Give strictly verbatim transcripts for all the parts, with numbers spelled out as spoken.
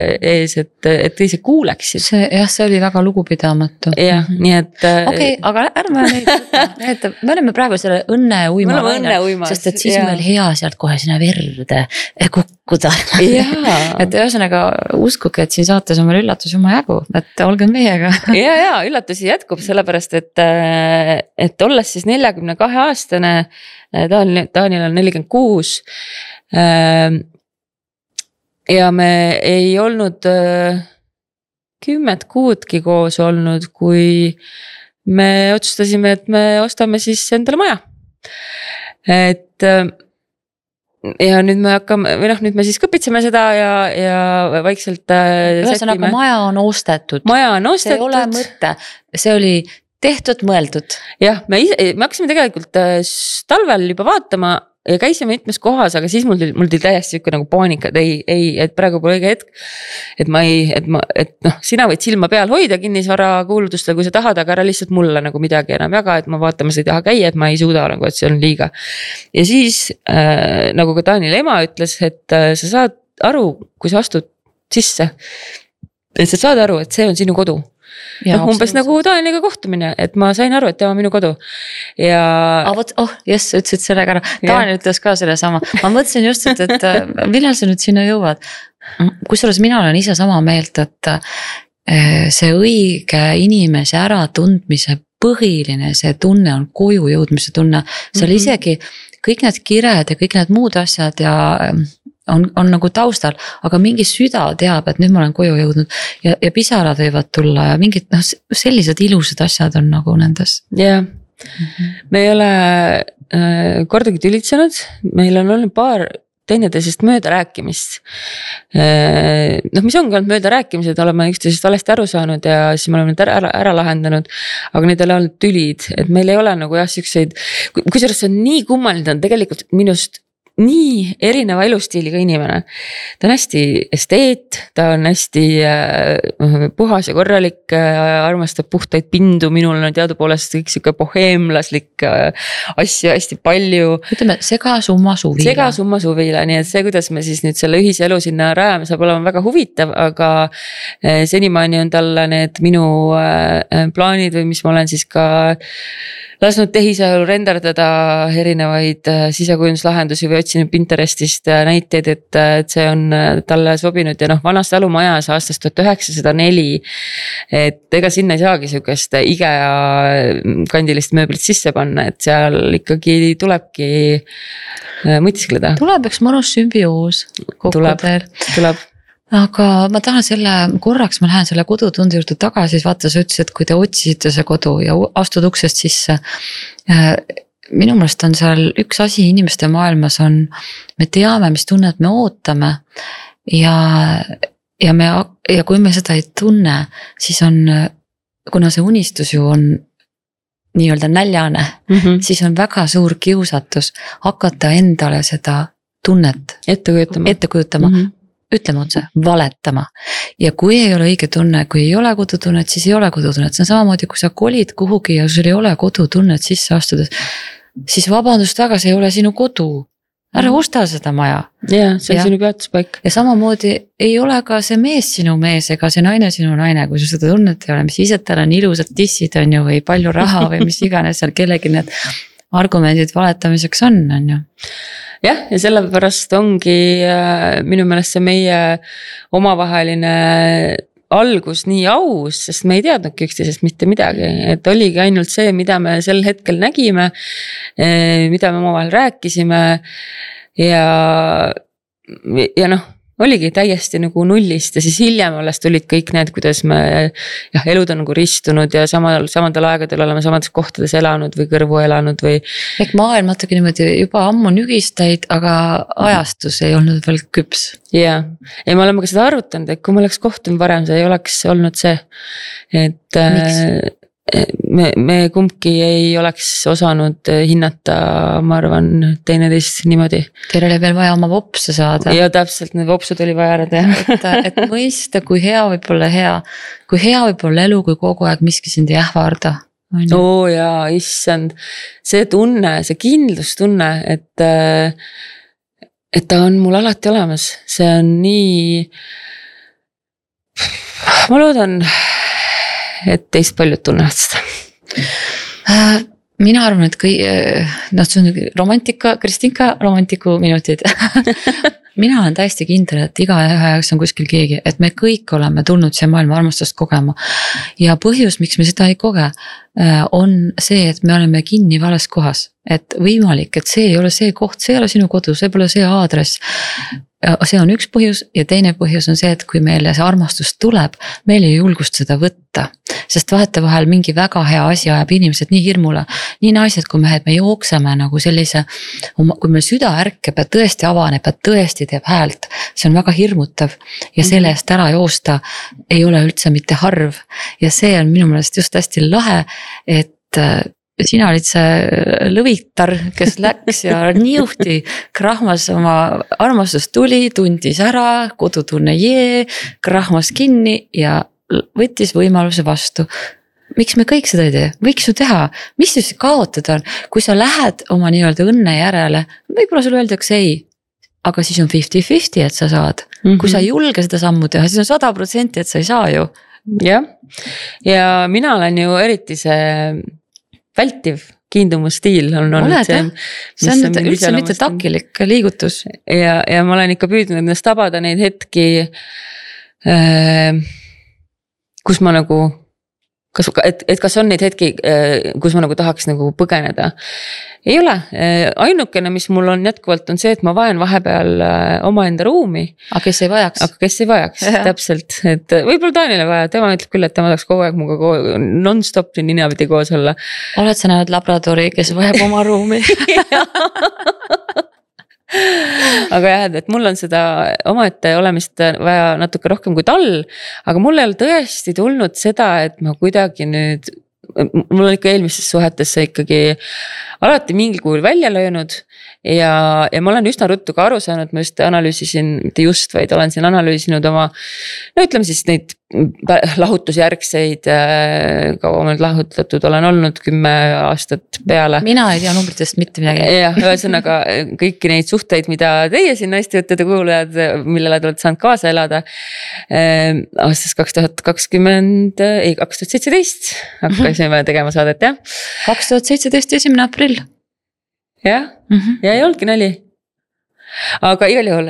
ees, et, et teised kuuleksid. See, jah, see oli väga lugupidamatu. Jah, mm -hmm. nii et. Okei, okay, aga ärme neid, me oleme praegu selle õnne uima. Me oleme õnne uimas. Sest et siis on meil hea sealt kohe sinna verde kukkuda. et ühesõnaga uskuge, et siin saates on meil üllatus oma jagu, et olge meiega. ja, ja üllatusi jätkub sellepärast, et, et olles siis neljakümne kahe aastane, Taanil, Taanil on nelikümmend kuus. Ja me ei olnud kümmet kuudki koos olnud, kui me otsustasime, et me ostame siis endale maja. Et ja nüüd me hakkame, või noh, nüüd me siis kõpitseme seda ja, ja vaikselt ühesõnaga maja on ostetud. Maja on ostetud. See ei ole mõte, see oli tehtud, mõeldud. Jah, me, ise, me hakkasime tegelikult talvel juba vaatama ja käisime mitmes kohas, aga siis mul tuli, mul tuli täiesti siuke nagu paanika, et ei, ei, et praegu pole õige hetk, et ma ei, et ma, et noh, sina võid silma peal hoida kinnisvara kuulutustel, kui sa tahad, aga ära lihtsalt mulle nagu midagi enam jaga, et ma vaatamas ei taha käia, et ma ei suuda nagu, et see on liiga. Ja siis äh, nagu ka Taanil ema ütles, et äh, sa saad aru, kui sa astud sisse, et sa saad aru, et see on sinu kodu. Ja, no, umbes nagu Taaniga kohtumine, et ma sain aru, et tema on minu kodu. Ja ah, võt, oh, jess, ütlesid sellega ära. Taani ütles ka selle sama. Ma mõtlesin just, et, et millal sa nüüd sinna jõuad. Kusjuures mina olen ise sama meelt, et see õige inimese äratundmise põhiline, see tunne on koju jõudmise tunne. Seal mm -hmm. isegi kõik need kired ja kõik need muud asjad ja On, on nagu taustal, aga mingi süda teab, et nüüd ma olen koju jõudnud ja, ja pisarad võivad tulla ja mingid noh, sellised ilusad asjad on nagu nendes. Jah, mm-hmm. me ei ole äh, kordagi tülitsenud, meil on olnud paar teineteisest mööda rääkimist. Äh, noh, mis ongi olnud mööda rääkimised, oleme üksteisest valesti aru saanud ja siis me oleme need ära, ära, ära lahendanud, aga need ei ole olnud tülid, et meil ei ole nagu jah, siukseid, kusjuures see on nii kummaline, ta on tegelikult minust nii erineva elustiiliga inimene. Ta on hästi esteet, ta on hästi äh, puhas ja korralik, äh, armastab puhtaid pindu, minul on teadupoolest kõik siuke boheemlaslik äh, asju hästi palju. Ütleme, segasumma suvila. Segasumma suvila, nii et see, kuidas me siis nüüd selle ühise elu sinna rajame, saab olema väga huvitav, aga äh, senimaani on talle need minu äh, plaanid või mis ma olen siis ka lasnud tehisajal renderdada erinevaid sisekujunduslahendusi või otsinud Pinterestist näiteid, et, et see on talle sobinud ja noh, vanast alumajas aastast tuhat üheksasada neli, et ega sinna ei saagi sükest IKEA kandilist mööblit sisse panna, et seal ikkagi tulebki mõtiskleda. Tuleb üks mõnus sümbioos kokkudel. Tuleb, tuleb. Aga ma tahan selle, korraks ma lähen selle kodutunde juurde tagasi, siis vaata, sa ütlesid, et kui te otsisite see kodu ja astud uksest sisse. Minu meelest on seal üks asi inimeste maailmas on, me teame, mis tunnet me ootame ja, ja, me, ja kui me seda ei tunne, siis on, kuna see unistus ju on nii-öelda näljane, mm -hmm. siis on väga suur kiusatus hakata endale seda tunnet ette kujutama, ette kujutama. Mm -hmm. Ütleme otse, valetama. Ja kui ei ole õige tunne, kui ei ole kodutunnet, siis ei ole kodutunnet. See on samamoodi, kui sa kolid kuhugi ja sul ei ole kodutunnet sisse astudes, siis vabandust väga, see ei ole sinu kodu. Ära osta seda maja. Ja, see on ja. Sinu peatuspaik. Ja samamoodi ei ole ka see mees sinu mees ega see naine sinu naine, kui sul seda tunnet ei ole, mis ise tal on ilusad tissid on ju või palju raha või mis iganes seal kellegi need argumendid valetamiseks on, on ju. Jah, ja sellepärast ongi äh, minu meelest see meie omavaheline algus nii aus, sest me ei teadnudki üksteisest mitte midagi, et oligi ainult see, mida me sel hetkel nägime, mida me omavahel rääkisime ja, ja noh, oligi täiesti nagu nullist ja siis hiljem alles tulid kõik need, kuidas me jah, elud on nagu ristunud ja samal, samadel aegadel oleme samades kohtades elanud või kõrvu elanud või. Ehk maailm natuke niimoodi juba ammu nügistaid, aga ajastus ei olnud veel küps. Ja, ja me oleme ka seda arvutanud, et kui me oleks kohtunud varem, see ei oleks olnud see, et Miks? Me, me kumbki ei oleks osanud hinnata, ma arvan, teineteist niimoodi. Teil oli veel vaja oma vopse saada. Ja täpselt, need vopsud oli vaja ära teha. et, et mõista, kui hea võib olla hea, kui hea võib olla elu, kui kogu aeg miski sind ei ähvarda. Oo jaa, issand, see tunne, see kindlustunne, et, et ta on mul alati olemas, see on nii ma loodan, et teist paljud tunnevad seda. Mina arvan, et kui, noh, see on romantika, Kristinka romantiku minutid. Mina olen täiesti kindel, et iga ühe jaoks on kuskil keegi, et me kõik oleme tulnud siia maailma armastust kogema. Ja põhjus, miks me seda ei koge, on see, et me oleme kinni vales kohas. Et võimalik, et see ei ole see koht, see ei ole sinu kodu, see pole see aadress. See on üks põhjus ja teine põhjus on see, et kui meile see armastus tuleb, meil ei julgust seda võtta. Sest vahetevahel mingi väga hea asi ajab inimesed nii hirmule. Nii naised kui mehed, me jookseme nagu sellise, kui meil süda ärkeb ja tõesti avaneb ja tõesti teeb häält. See on väga hirmutav ja selle eest ära joosta ei ole üldse mitte harv. Ja see on minu meelest just hästi lahe, et sina olid see lõvitar, kes läks ja niuhti krahmas oma armastus tuli, tundis ära, kodutunne jee, krahmas kinni ja võttis võimaluse vastu. Miks me kõik seda ei tee? Võiks ju teha. Mis siis kaotada on? Kui sa lähed oma nii-öelda õnne järele, võib-olla sulle öeldakse ei, aga siis on fifty fifty, et sa saad. Mm-hmm. Kui sa ei julge seda sammu teha, siis on sada protsenti, et sa ei saa ju. Jah, ja mina olen ju eriti see vältiv kiindumusstiil on olnud see, see on nüüd üldse mitte takilik liigutus. Ja, ja ma olen ikka püüdnud ennast tabada neid hetki, kus ma nagu, kas, et, et kas on neid hetki, kus ma nagu tahaks nagu põgeneda. Ei ole, ainukene, mis mul on jätkuvalt on see, et ma vajan vahepeal oma enda ruumi. Aga kes ei vajaks? Aga kes ei vajaks, ja. Täpselt. Et võib-olla Taanile vaja, tema ütleb küll, et tema tahaks kogu aeg muga non-stop ninapidi koos olla. Oled sa näinud labradori, kes vajab oma ruumi? Aga jah, et mul on seda omaette olemist vaja natuke rohkem kui tal, aga mul ei ole tõesti tulnud seda, et ma kuidagi nüüd, mul on ikka eelmistes suhetesse ikkagi alati mingil kuul välja löönud ja, ja ma olen üsna ruttu ka aru saanud, ma just analüüsisin, mitte just, vaid olen siin analüüsinud oma, no ütleme siis neid lahutusjärgseid, kaua ma nüüd lahutatud olen olnud kümme aastat peale. Mina ei tea numbritest mitte midagi. Jah, ühesõnaga kõiki neid suhteid, mida teie siin naistejõttude kuulajad, millele te olete saanud kaasa elada. Aastast kaks tuhat kakskümmend, ei kaks tuhat seitseteist hakkasime tegema saadet, jah. kaks tuhat seitseteist esimene aprill. Jah, mm-hmm. Ja ei olnudki nali. Aga igal juhul,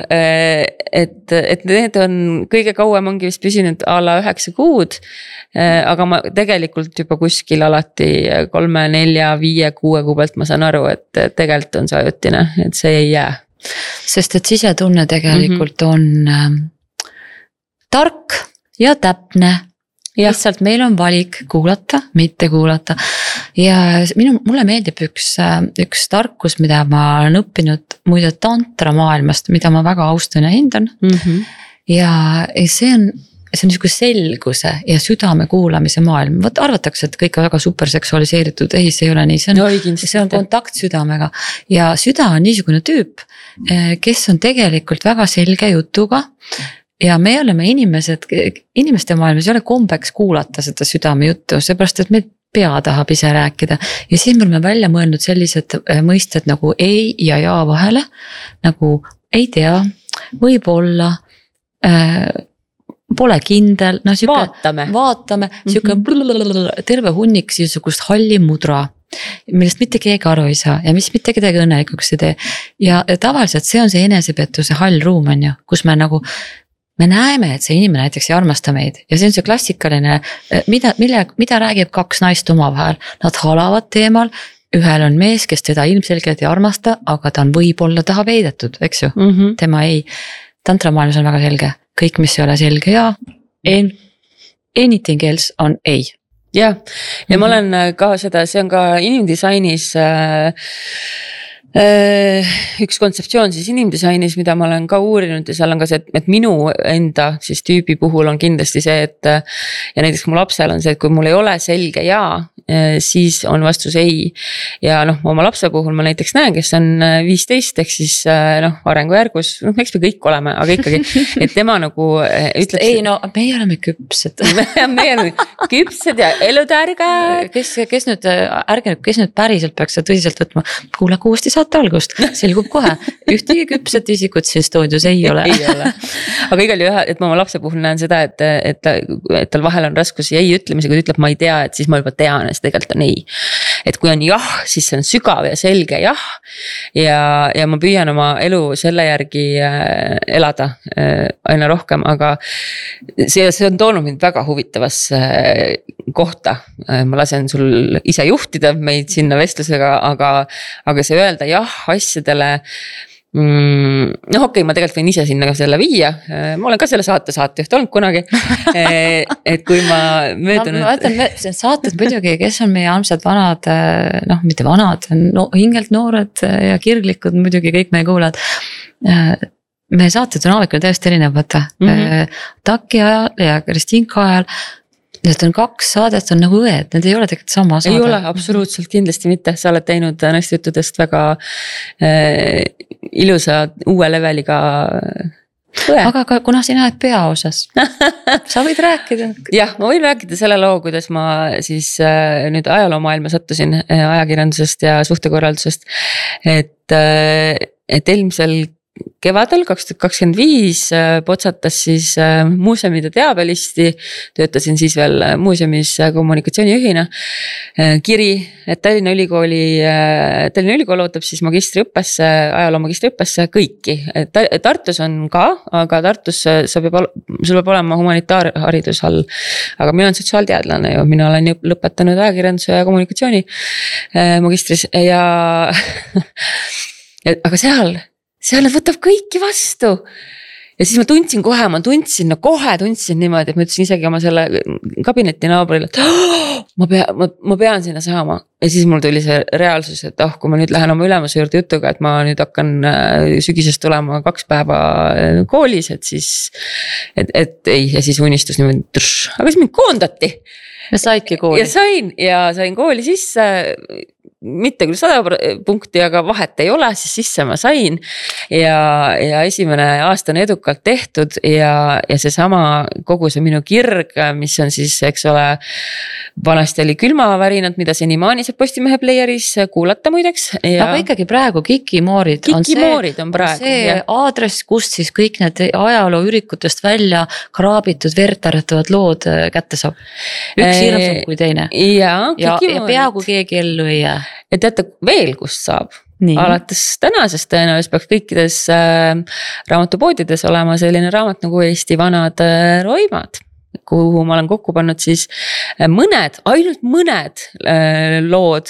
et, et need on kõige kauem ongi vist püsinud a la üheksa kuud, aga ma tegelikult juba kuskil alati kolme, nelja, viie, kuue kuu pealt ma saan aru, et tegelikult on see ajutine, et see ei jää. Sest et sisetunne tegelikult mm-hmm. on äh, tark ja täpne. Ja. Lihtsalt meil on valik kuulata, mitte kuulata. Ja minu, mulle meeldib üks, üks tarkus, mida ma olen õppinud muide tantra maailmast, mida ma väga austan ja hindan. Mm-hmm. Ja see on, see on niisugune selguse ja südame kuulamise maailm. Võt arvatakse, et kõik on väga superseksualiseeritud, ei, see ei ole nii, see on, no, see on kontakt südamega. Ja süda on niisugune tüüp, kes on tegelikult väga selge jutuga. Ja me oleme inimesed, inimeste maailmas ei ole kombeks kuulata seda südame juttu, seepärast, et me pea tahab ise rääkida. Ja siis me oleme välja mõelnud sellised mõisted nagu ei ja ja vahele, nagu ei tea, võib olla, äh, pole kindel. No, süke, vaatame. Vaatame, süke mm-hmm. terve hunnik siisugust halli mudra, millest mitte keegi aru ei saa ja mis mitte kedagi õnnelikuks ei tee. Ja tavaliselt see on see enesepettuse hall ruum on ju, kus me nagu me näeme, et see inimene näiteks ei armasta meid ja see on see klassikaline, mida, mille, mida räägib kaks naist oma vahel. Nad halavad teemal, ühel on mees, kes teda ilmselgelt ei armasta, aga ta on võib-olla tahab heidetud, eks ju, mm-hmm. tema ei. Tantra maailmas on väga selge, kõik mis ei ole selge ja anything else on ei. Ja, ja mm-hmm. ma olen ka seda, see on ka inimdisainis äh, üks kontseptsioon siis inimdisainis, mida ma olen ka uurinud ja seal on ka see, et minu enda siis tüübi puhul on kindlasti see, et ja näiteks mu lapsel on see, et kui mul ei ole selge ja, siis on vastus ei. Ja noh, oma lapse puhul ma näiteks näen, kes on viisteist, ehk siis noh, arengujärgus, noh, eks me kõik oleme, aga ikkagi, et tema nagu ütleb. Ei no, meie oleme küpsed. meie oleme küpsed ja elutärga. Kes, kes nüüd, ärge nüüd, kes nüüd päriselt peaks seda tõsiselt võtma, kuule kuusti saate algust, selgub kohe, ühtegi küpset isikut siin stuudios ei ole. ei ole, aga igal juhul, et ma oma lapse puhul näen seda, et, et, et tal vahel on raskusi ei ütlemise, kui ta ütleb, ma ei tea, et siis ma juba tean, et tegelikult on ei. Et kui on jah, siis see on sügav ja selge jah. Ja, ja ma püüan oma elu selle järgi elada aina rohkem, aga see, see on toonud mind väga huvitavasse kohta. Ma lasen sul ise juhtida meid sinna vestlusega, aga, aga see öelda jah asjadele. Mm, noh okei okay,, ma tegelikult võin ise sinna ka selle viia, ma olen ka selle saate saatejuht olnud kunagi, et kui ma möödunud no, ma ütlen, see saated muidugi, kes on meie armsad vanad, noh mitte vanad, no, hingelt noored ja kirglikud muidugi kõik meie kuulad. Meie saated on avikul täiesti erinevad mm -hmm. Taki ajal ja Kristinka ajal. Need on kaks saadet, on nagu õed, need ei ole tegelikult sama saade. Ei ole, absoluutselt kindlasti mitte, sa oled teinud naiste juttudest väga äh, ilusa uue leveliga õe. Aga ka, kuna sina oled peaosas, sa võid rääkida. Jah, ma võin rääkida selle loo, kuidas ma siis äh, nüüd ajaloomaailma sattusin äh, ajakirjandusest ja suhtekorraldusest, et, äh, et eelmisel kevadel kaks tuhat kakskümmend viis potsatas siis muuseumide teabelisti, töötasin siis veel muuseumis kommunikatsioonijuhina, kiri, et Tallinna Ülikooli, Tallinna Ülikool ootab siis magistriõppesse, ajaloo magistriõppesse kõiki. Tartus on ka, aga Tartus sa peab, sul peab olema humanitaarharidus all, aga mina olen sotsiaalteadlane ju, mina olen lõpetanud ajakirjanduse ja kommunikatsiooni magistris ja aga seal seal nad võtab kõiki vastu. Ja siis ma tundsin kohe, ma tundsin, no kohe tundsin niimoodi, et ma ütlesin isegi oma selle kabineti naabrile, et oh, ma, pea, ma, ma pean sinna saama. Ja siis mul tuli see reaalsus, et oh, kui ma nüüd lähen oma ülemuse juurde jutuga, et ma nüüd hakkan sügisest tulema kaks päeva koolis, et siis, et, et ei, ja siis unistus niimoodi, trš, aga siis mind koondati. Ja saidki kooli. Ja sain, ja sain kooli sisse, mitte küll sada punkti, aga vahet ei ole, siis sisse ma sain ja, ja esimene aasta on edukalt tehtud ja, ja see sama kogu see minu kirg, mis on siis, eks ole, vanasti oli külmavärinad, mida senimaani saab Postimehe playeris kuulata muideks. Ja aga ikkagi praegu Kikimoorid on see, on praegu, on see aadress, kust siis kõik need ajaloo ürikutest välja kraabitud vertaretavad lood kätte saab. Üks hirmsam kui teine. Ja, ja, ja peaaegu keegi ellu ei jää. Ja teate veel, kust saab. Nii. Alates tänasest tõenäoliselt peaks kõikides äh, raamatupoodides olema selline raamat nagu Eesti vanad äh, roimad, kuhu ma olen kokku pannud siis mõned, ainult mõned äh, lood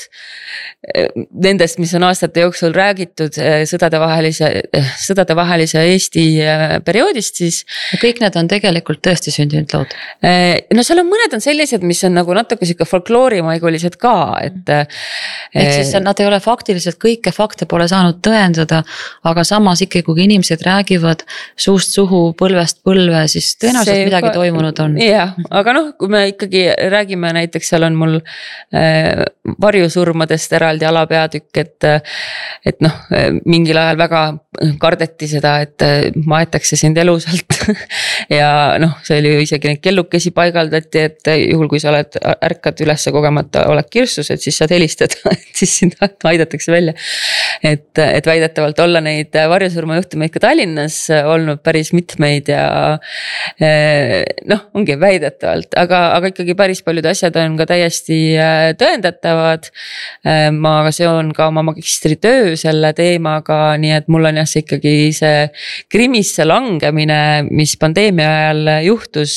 äh, nendest, mis on aastate jooksul räägitud äh, sõdadevahelise, äh, sõdadevahelise Eesti äh, perioodist siis. Ja kõik need on tegelikult tõesti sündinud lood? Äh, no seal on mõned on sellised, mis on nagu natuke siuke folkloorimaigulised ka, et äh, ehk siis nad ei ole faktiliselt, kõike fakte pole saanud tõendada, aga samas ikkagi, kui inimesed räägivad suust suhu, põlvest põlve, siis tõenäoliselt midagi ka toimunud on. Jah, aga noh, kui me ikkagi räägime, näiteks seal on mul äh, varjusurmadest eraldi alapeatükk, et, et noh, mingil ajal väga kardeti seda, et maetakse sind elusalt ja noh, see oli ju isegi neid kellukesi paigaldati, et juhul kui sa oled ärkad üles kogemata, oled kirsus, et siis saad helistada, et siis sind aidatakse välja. Et, et väidetavalt olla neid varjusurmajuhtumeid ka Tallinnas olnud päris mitmeid ja noh, ongi väidetavalt, aga, aga ikkagi päris paljud asjad on ka täiesti tõendatavad. Ma seon ka oma magistritöö selle teemaga, nii et mul on jah see ikkagi see krimisse langemine, mis pandeemia ajal juhtus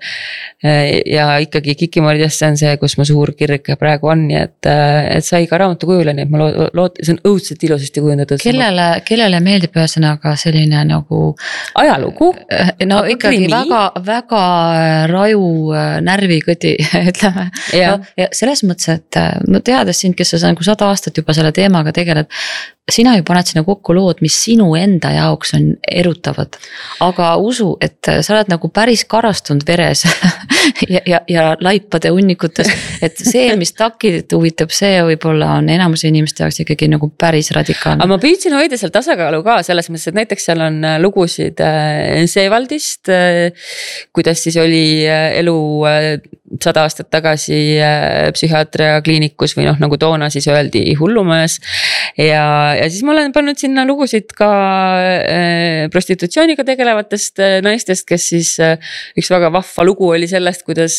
ja ikkagi Kikimooridest on see, kus mu suur kirg praegu on, nii et, et sai ka raamatu kujule, nii et ma loot-, see on õudselt ilusasti kujundatud. Kellele, kellele meeldib ühesõnaga selline nagu ajalugu? No ikkagi krimi. väga, väga raju närvikõdi, ütleme. Ja. No, ja selles mõttes, et ma teades sind, kes sa nagu sada aastat juba selle teemaga tegeled, sina ju paned sinna kokku lood, mis sinu enda jaoks on erutavad, aga usu, et sa oled nagu päris karastunud veres ja, ja, ja laipade hunnikutes, et see, mis takid huvitab, see võib-olla on enamuse inimeste jaoks ikkagi nagu päris radikaalne. Aga ma püüdsin hoida seal tasakaalu ka selles mõttes, et näiteks seal on lugusid Seevaldist, kuidas siis oli elu sada aastat tagasi psühhiaatria kliinikus või noh, nagu toona siis öeldi hullumajas. ja, ja siis ma olen pannud sinna lugusid ka prostitutsiooniga tegelevatest naistest, kes siis üks väga vahva lugu oli sellest, kuidas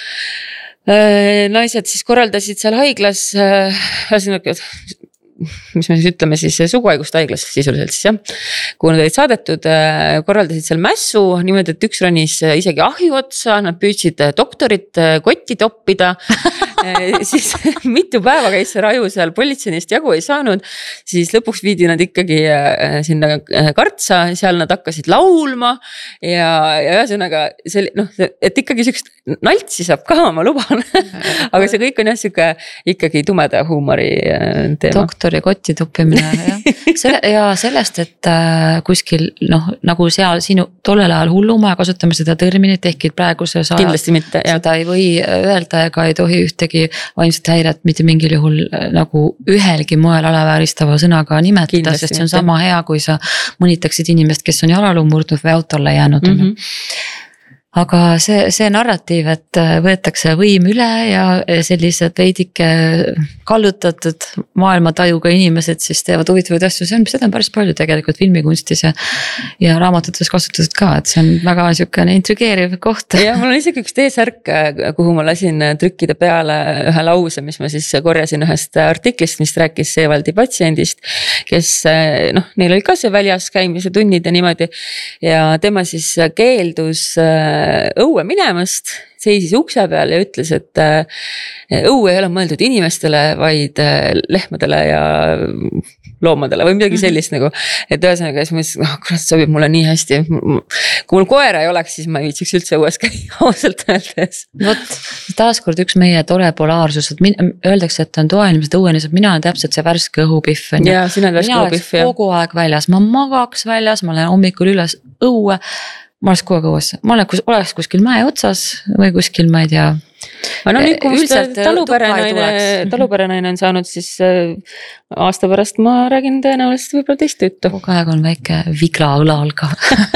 naised siis korraldasid seal haiglas, ühesõnaga mis me siis ütleme siis suguhaiguste haiglas sisuliselt siis jah, kui nad olid saadetud, korraldasid seal mässu niimoodi, et üks ronis isegi ahju otsa, nad püüdsid doktorit kotti toppida siis mitu päeva käis see raju seal, politseinist jagu ei saanud, siis lõpuks viidi nad ikkagi sinna kartsa, seal nad hakkasid laulma ja, ja ühesõnaga see noh, et ikkagi sükst naltsi saab ka, ma luban aga see kõik on jah siuke ikkagi tumeda huumori teema. Doktori kotti tuppimine jah. Selle, ja sellest, et äh, kuskil noh, nagu seal sinu tollel ajal hullumaja kasutame seda terminit, ehkki praeguse saa, kindlasti mitte, jah. Seda ei või öelda ega ei tohi ühtegi vaimset häiret mitte mingil juhul nagu ühelgi moel alavääristava sõnaga nimetada, kindlasti sest see on mitte. Sama hea, kui sa mõnitaksid inimest, kes on jalaluu murdnud või autolle jäänud mm. -hmm. Aga see, see narratiiv, et võetakse võim üle ja sellised veidike kallutatud maailmatajuga inimesed siis teevad huvitavaid asju, see on, seda on päris palju tegelikult filmikunstis ja, ja raamatutes kasutatud ka, et see on väga niisugune intrigeeriv koht. Ja mul on isegi üks T-särk, kuhu ma lasin trükkida peale ühe lause, mis ma siis korjasin ühest artiklist, mis rääkis Seevaldi patsiendist, kes noh, neil oli ka see väljas käimise tunnid ja niimoodi ja tema siis keeldus õue minemast, seisis ukse peal ja ütles, et õue ei ole mõeldud inimestele, vaid lehmadele ja loomadele või midagi sellist mm-hmm. nagu, et ühesõnaga siis ma ütlesin, oh, kurat, sobib mulle nii hästi, kui mul koera ei oleks, siis ma ei viitsiks üldse õues käia, ausalt öeldes. Vot, taaskord üks meie tore polaarsus, et min, öeldakse, et on toainimesed õuenised, mina olen täpselt see värske õhupihv. Ja, sina oled värske õhupihv. Mina oleks kogu aeg väljas, ma magaks väljas, ma olen hommikul üles õue, ma oleks kogu aeg õues, ma oleks, oleks kuskil mäe otsas või kuskil, ma ei tea. Aga no nüüd, kui taluperenaine, taluperenaine on saanud, siis aasta pärast ma räägin tõenäoliselt võib-olla teist juttu. Kogu aeg on väike vigla õla all ka.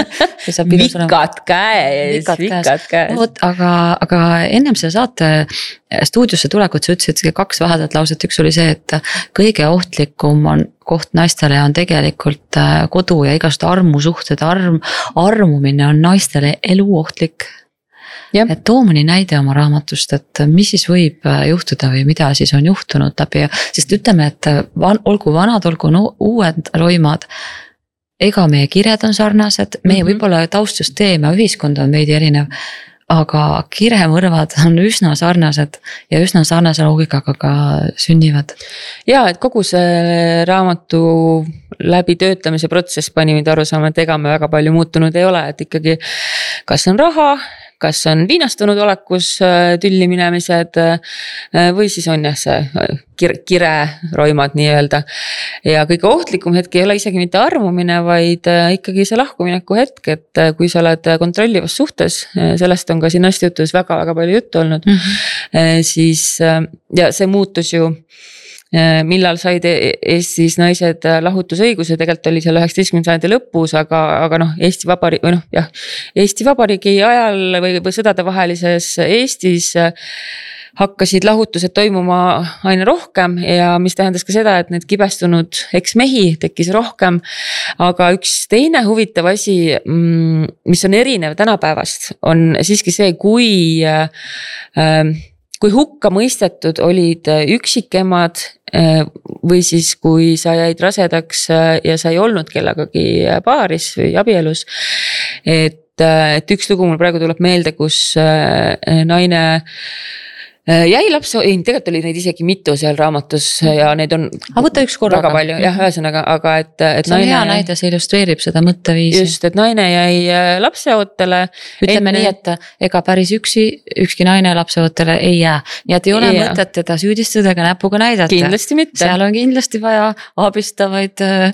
Vikad käes, vikad käes. Oot, aga, aga ennem selle saate stuudiosse tulekut sa ütlesid kaks vahedat lauset, üks oli see, et kõige ohtlikum on koht naistele on tegelikult kodu ja igast armusuhted, arm, armumine on naistele eluohtlik. Ja. Et too mõni näide oma raamatust, et mis siis võib juhtuda või mida siis on juhtunud läbi, sest ütleme, et van, olgu vanad, olgu no, uued roimad, ega meie kired on sarnased, meie mm-hmm. võib-olla taustsüsteem ja ühiskond on veidi erinev, aga kiremõrvad on üsna sarnased ja üsna sarnase loogikaga ka sünnivad. Ja, et kogu see raamatu läbi töötlemise protsess pani mind aru saama, et ega me väga palju muutunud ei ole, et ikkagi kas on raha, kas on viinastunud olekus tülli minemised või siis on jah see kire, kire roimad nii öelda. Ja kõige ohtlikum hetk ei ole isegi mitte armumine, vaid ikkagi see lahkumineku hetk, et kui sa oled kontrollivas suhtes, sellest on ka siin hästi jutus väga-väga palju juttu olnud, mm-hmm. siis ja see muutus ju millal said Eestis naised lahutusõiguse, tegelikult oli seal üheksateistkümnenda sajandi lõpus, aga, aga noh, Eesti Vabariigi, või noh, jah, Eesti Vabariigi ajal või, või sõdade vahelises Eestis hakkasid lahutused toimuma aina rohkem ja mis tähendas ka seda, et need kibestunud eksmehi tekkis rohkem, aga üks teine huvitav asi, mis on erinev tänapäevast, on siiski see, kui äh, kui hukka mõistetud olid üksikemad või siis kui sa jäid rasedaks ja sa ei olnud kellegagi paaris või abielus, et, et üks lugu mul praegu tuleb meelde, kus naine jäi laps, ei, tegelikult oli neid isegi mitu seal raamatus ja neid on aga võta üks korraga. Väga palju, jah, ühesõnaga, aga et, et see on naine, hea näide, see illustreerib seda mõtteviisi. Just, et naine jäi lapseootele. Ütleme enne... nii, et ega päris üksi, ükski naine lapseootele ei jää. Nii et ei ole ja. Mõtet teda süüdistada ega näpuga näidata. Kindlasti mitte. Seal on kindlasti vaja abistavaid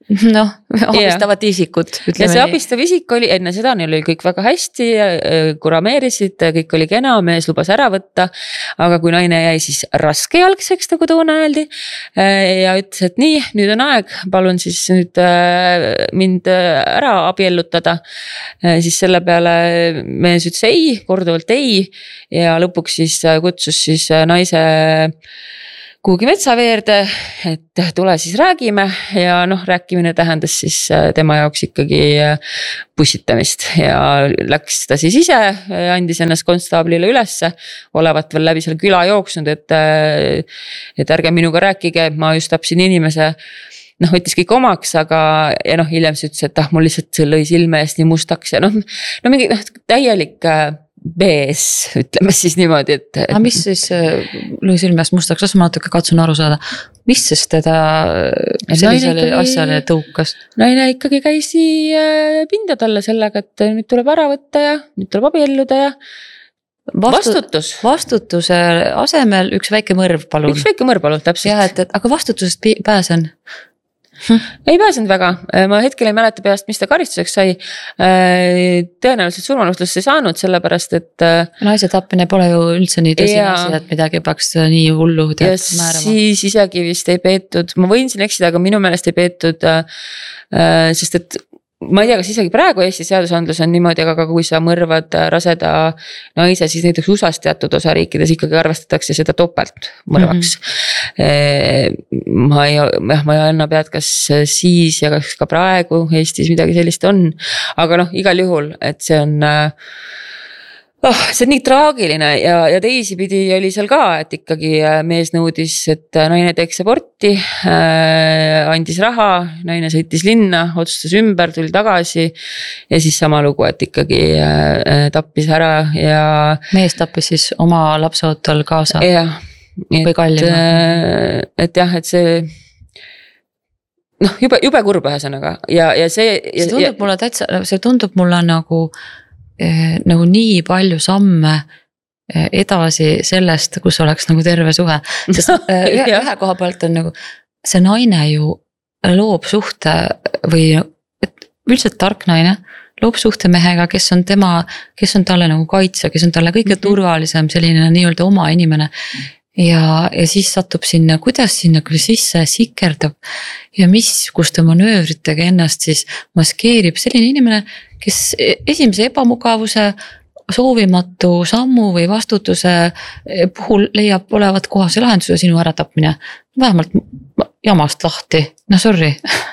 noh, abistavat isikut. ja see abistav isik oli, enne seda neil oli kõik väga hästi, kurameerisid, kõik oli kena, mees lubas ära võtta. Aga kui naine jäi siis raskejalgseks, nagu toona öeldi. Ja ütles, et nii, nüüd on aeg, palun siis nüüd mind ära abiellutada. Siis selle peale mees ütles ei, korduvalt ei. Ja lõpuks siis kutsus siis naise kuhugi metsaveerde, et tule siis räägime ja noh, rääkimine tähendas siis tema jaoks ikkagi pussitamist ja läks ta siis ise, andis ennast konstaablile ülesse, olevat veel läbi selle küla jooksnud, et, et ärge minuga rääkige, ma just tapsin inimese. Noh, võttis kõik omaks, aga ja noh, hiljem see ütles, et ah, mul lihtsalt see lõi silme eest nii mustaks ja noh, no mingi noh, täielik B S, ütleme siis niimoodi, et, et... aga mis siis lõi silmest mustaks, las ma natuke katsun aru saada, mis siis teda sellisele asjale tõukas? Naine ikkagi käisi pinda talle sellega, et nüüd tuleb ära võtta ja nüüd tuleb abielluda ja Vastu, vastutus. Vastutuse asemel üks väike mõrv, palun. Üks väike mõrv, palun, täpselt. Ja, et, et, aga vastutusest pääsen? Hm. Ei pääsenud väga, ma hetkel ei mäleta peast, mis ta karistuseks sai. Tõenäoliselt surmanuhtlust ei saanud, sellepärast, et naise tapmine pole ju üldse nii tõsine asi, et midagi peaks nii hullu ja määrama. Siis isegi vist ei peetud, ma võin siin eksida, aga minu meelest ei peetud, sest et ma ei tea, kas isegi praegu Eesti seadusandlus on niimoodi, aga kui sa mõrvad raseda naise, siis näiteks U S A-s teatud osariikides ikkagi arvestatakse seda topelt mõrvaks. Mm-hmm. Ma ei, jah, ma ei anna pead, kas siis ja kas ka praegu Eestis midagi sellist on, aga noh, igal juhul, et see on oh, see on nii traagiline ja, ja teisipidi oli seal ka, et ikkagi mees nõudis, et naine teeks aborti, äh, andis raha, naine sõitis linna, otsustas ümber, tuli tagasi ja siis sama lugu, et ikkagi äh, tappis ära ja mees tappis siis oma lapseootol kaasa jah, või kallima äh, et jah, et see noh, jube, jube kurb ühesõnaga ja, ja see ja, see tundub ja, mulle täitsa, see tundub mulle nagu nagu nii palju samme edasi sellest, kus oleks nagu terve suhe, sest ühe, ühe koha pealt on nagu see naine ju loob suhte või üldiselt tark naine loob suhte mehega, kes on tema, kes on talle nagu kaitse, kes on talle kõige mm-hmm. turvalisem selline nii-öelda oma inimene ja, ja siis satub sinna, kuidas sinna küll sisse sikerdab ja mis, kus ta manöövritega ennast siis maskeerib selline inimene, kes esimese ebamugavuse, soovimatu sammu või vastutuse puhul leiab olevat kohase lahenduse sinu äratapmine. Vähemalt jamast lahti, no sorry.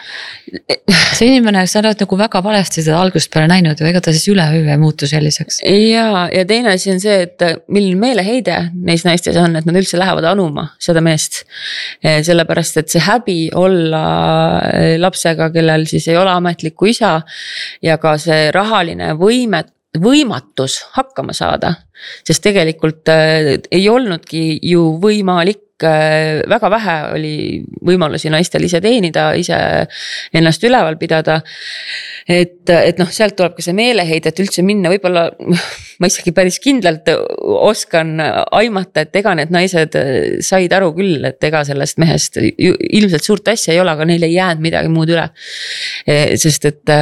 See inimene, sa oled nagu väga valesti seda algusest peale näinud ja ega ta siis üleöö ei muutu selliseks. Ja, ja teine asi on see, et milline meeleheide neis naistes on, et nad üldse lähevad anuma seda meest. Sellepärast, et see häbi olla lapsega, kellel siis ei ole ametlikku isa ja ka see rahaline võimet, võimatus hakkama saada, sest tegelikult ei olnudki ju võimalik, väga vähe oli võimalusi naistel ise teenida, ise ennast üleval pidada, et, et noh, sealt tuleb ka see meeleheide, et üldse minna, võib-olla ma isegi päris kindlalt oskan aimata, et ega need naised said aru küll, et ega sellest mehest ilmselt suurt asja ei ole, aga neil ei jäänud midagi muud üle, sest et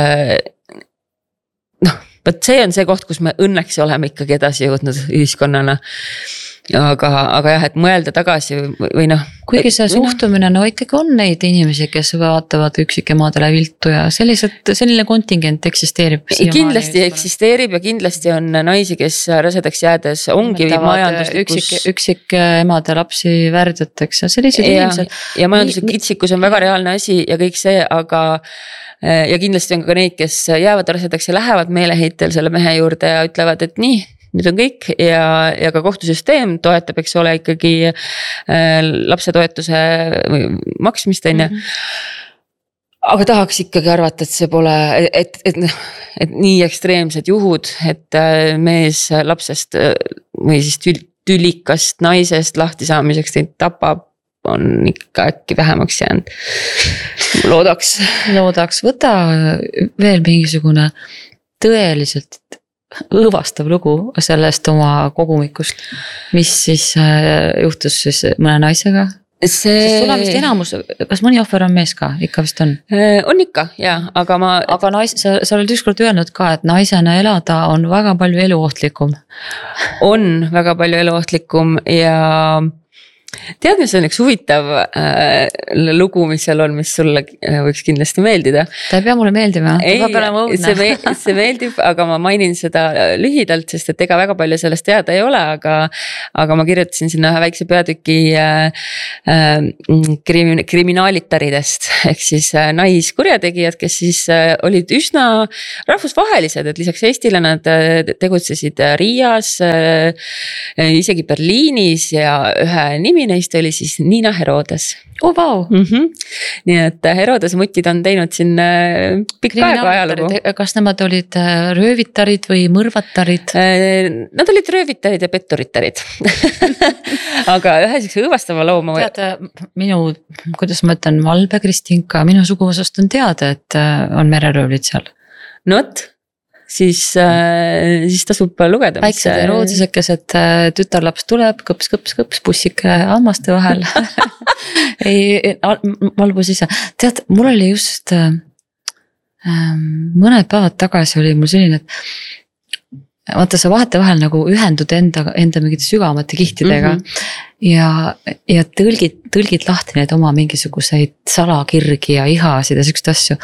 noh, but see on see koht, kus me õnneks oleme ikkagi edasi jõudnud ühiskonnana. Aga, aga jah, et mõelda tagasi või, või noh. Kuigi see suhtumine, no ikkagi on neid inimesi, kes vaatavad üksikemadele viltu ja sellised, selline kontingent eksisteerib. Kindlasti eksisteerib ja kindlasti on naisi, kes rasedaks jäädes ongi majanduslikus. Üksik, üksik emade lapsi värdjateks ja sellised ja, inimesed. Ja majanduslik kitsikus on väga reaalne asi ja kõik see, aga ja kindlasti on ka neid, kes jäävad rasedaks ja lähevad meeleheitel selle mehe juurde ja ütlevad, et nii, nüüd on kõik ja, ja ka kohtusüsteem toetab, eks ole, ikkagi äh, lapsetoetuse maksmist enne. Mm-hmm. Aga tahaks ikkagi arvata, et see pole, et, et, et, et nii ekstreemsed juhud, et mees lapsest või siis tülikast naisest lahti saamiseks teid tapab, on ikka äkki vähemaks jäänud. Loodaks. Loodaks, võta veel mingisugune tõeliselt õõvastav lugu sellest oma kogumikust, mis siis juhtus siis mõne naisega. see. sest sul on vist enamus, kas mõni ohver on mees ka, ikka vist on? on ikka ja, aga ma. aga nais, sa, sa oled ükskord öelnud ka, et naisena elada on väga palju eluohtlikum. on väga palju eluohtlikum ja tead, mis on üks huvitav äh, lugu, mis seal on, mis sulle võiks kindlasti meeldida. Ta ei pea mulle meeldima, ta peab olema õudne. See, me, see meeldib, aga ma mainin seda lühidalt, sest et ega väga palju sellest teada ei ole, aga, aga ma kirjutasin sinna ühe väikse peatüki äh, äh, krimi, kriminaalitaridest, ehk siis äh, naiskurjategijad, kes siis äh, olid üsna rahvusvahelised, et lisaks Eestile nad äh, tegutsesid Riias äh,, isegi Berliinis ja ühe nimi neist oli siis Nina Herodes. Oh, wow. mm-hmm. Nii et Herodes mutid on teinud siin pikka aega ajalugu. Kas nemad olid röövitarid või mõrvatarid? Nad olid röövitarid ja petturitarid. Aga ühe siukse õõvastava looma. Tead, minu, kuidas ma ütlen, Valbe Kristinka, minu suguvõsast on teada, et on mereröövlid seal. No võt. Siis, äh, siis tasub lugeda. Väiksed eroodisekesed, tütarlaps tuleb, kõps, kõps, kõps, bussike hammaste vahel. ei, valbus ise. Tead, mul oli just äh, mõned päevad tagasi oli mul selline, et vaata sa vahetevahel nagu ühendud enda, enda mingite sügavamate kihtidega mm -hmm. ja, ja tõlgid, tõlgid lahti need oma mingisuguseid salakirgi ja ihasid ja sükst asju.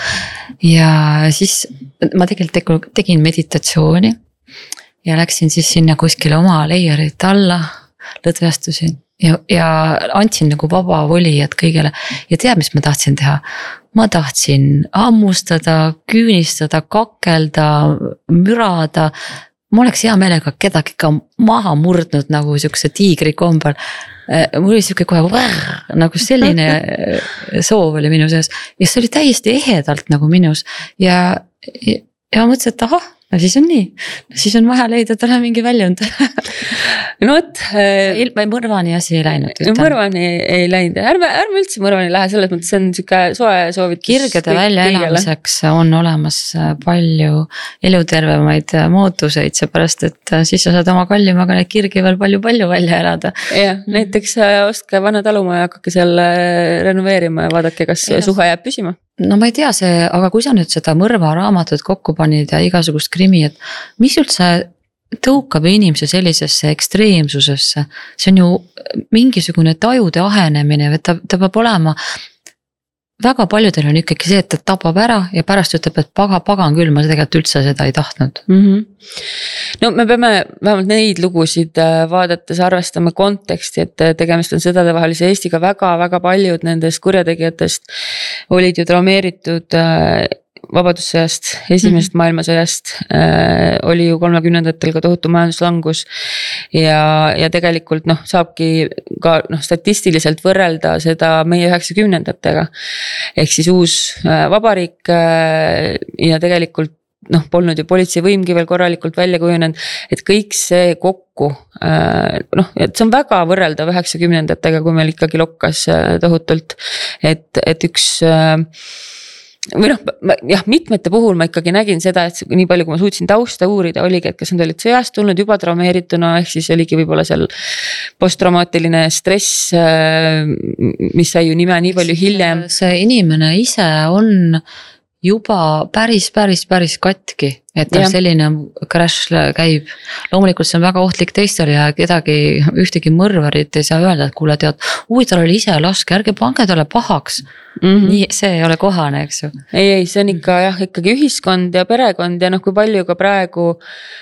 Ja siis ma tegelikult tegin meditatsiooni ja läksin siis sinna kuskile oma leierit alla, lõdvestusin ja, ja andsin nagu vaba voli, et kõigele ja tead, mis ma tahtsin teha? Ma tahtsin hammustada, küünistada, kakelda, mürada. Ma oleks hea meelega kedagi ka maha murdnud nagu siukse tiigri kombel. Mul oli siuke kohe nagu selline soov oli minu sees ja see oli täiesti ehedalt nagu minus ja, ja, ja ma mõtlesin, et ahah, no siis on nii, siis on vaja leida talle mingi väljund. No võt. Ilma mõrvani asi ei läinud. Mõrvani ei läinud, ärme, ärme üldse mõrvani lähe, selles mõttes see on siuke soe soovitus. Kirgede välja elamiseks on olemas palju elutervemaid mooduseid, seepärast et siis sa saad oma kallimaga neid kirgi veel palju-palju välja elada. Ja, näiteks ostke vana talumaa ja hakake seal renoveerima ja vaadake, kas ja. Suhe jääb püsima. No ma ei tea see, aga kui sa nüüd seda mõrva raamatut kokku panid ja igasugust krimi, et mis üldse tõukab inimese sellisesse ekstreemsusesse, see on ju mingisugune tajude ahenemine, et ta, ta peab olema, väga paljudel on ikkagi see, et ta tapab ära ja pärast ütleb, et paga, pagan küll, ma tegelikult üldse seda ei tahtnud. Mm-hmm. No me peame vähemalt neid lugusid vaadates arvestama konteksti, et tegemist on sõdadevahelise Eestiga väga-väga paljud nendest kurjategijatest olid ju traumeeritud vabadussõjast, esimesest mm-hmm. maailmasõjast äh, oli ju kolmekümnendatel ka tohutu majanduslangus ja, ja tegelikult noh, saabki ka noh, statistiliselt võrrelda seda meie üheksakümnendatega. Ehk siis uus äh, vabariik äh, ja tegelikult noh, polnud ju politseivõimgi veel korralikult välja kujunenud, et kõik see kokku, noh, et see on väga võrreldav üheksakümnendatega, kui meil ikkagi lokkas tohutult, et, et üks või noh, jah, mitmete puhul ma ikkagi nägin seda, et nii palju, kui ma suutsin tausta uurida, oligi, et kas nad olid sõjast tulnud juba traumeerituna, ehk siis oligi võib-olla seal posttraumaatiline stress, mis sai ju nime nii palju hiljem. See inimene ise on juba päris, päris, päris katki, et tal selline crash käib. Loomulikult see on väga ohtlik teistele ja kedagi, ühtegi mõrvarit ei saa öelda, et kuule tead, ui tal oli ise laske, ärge pange talle pahaks. Mm-hmm. Nii, see ei ole kohane, eks ju. Ei, ei, see on ikka jah, ikkagi ühiskond ja perekond ja noh, kui palju ka praegu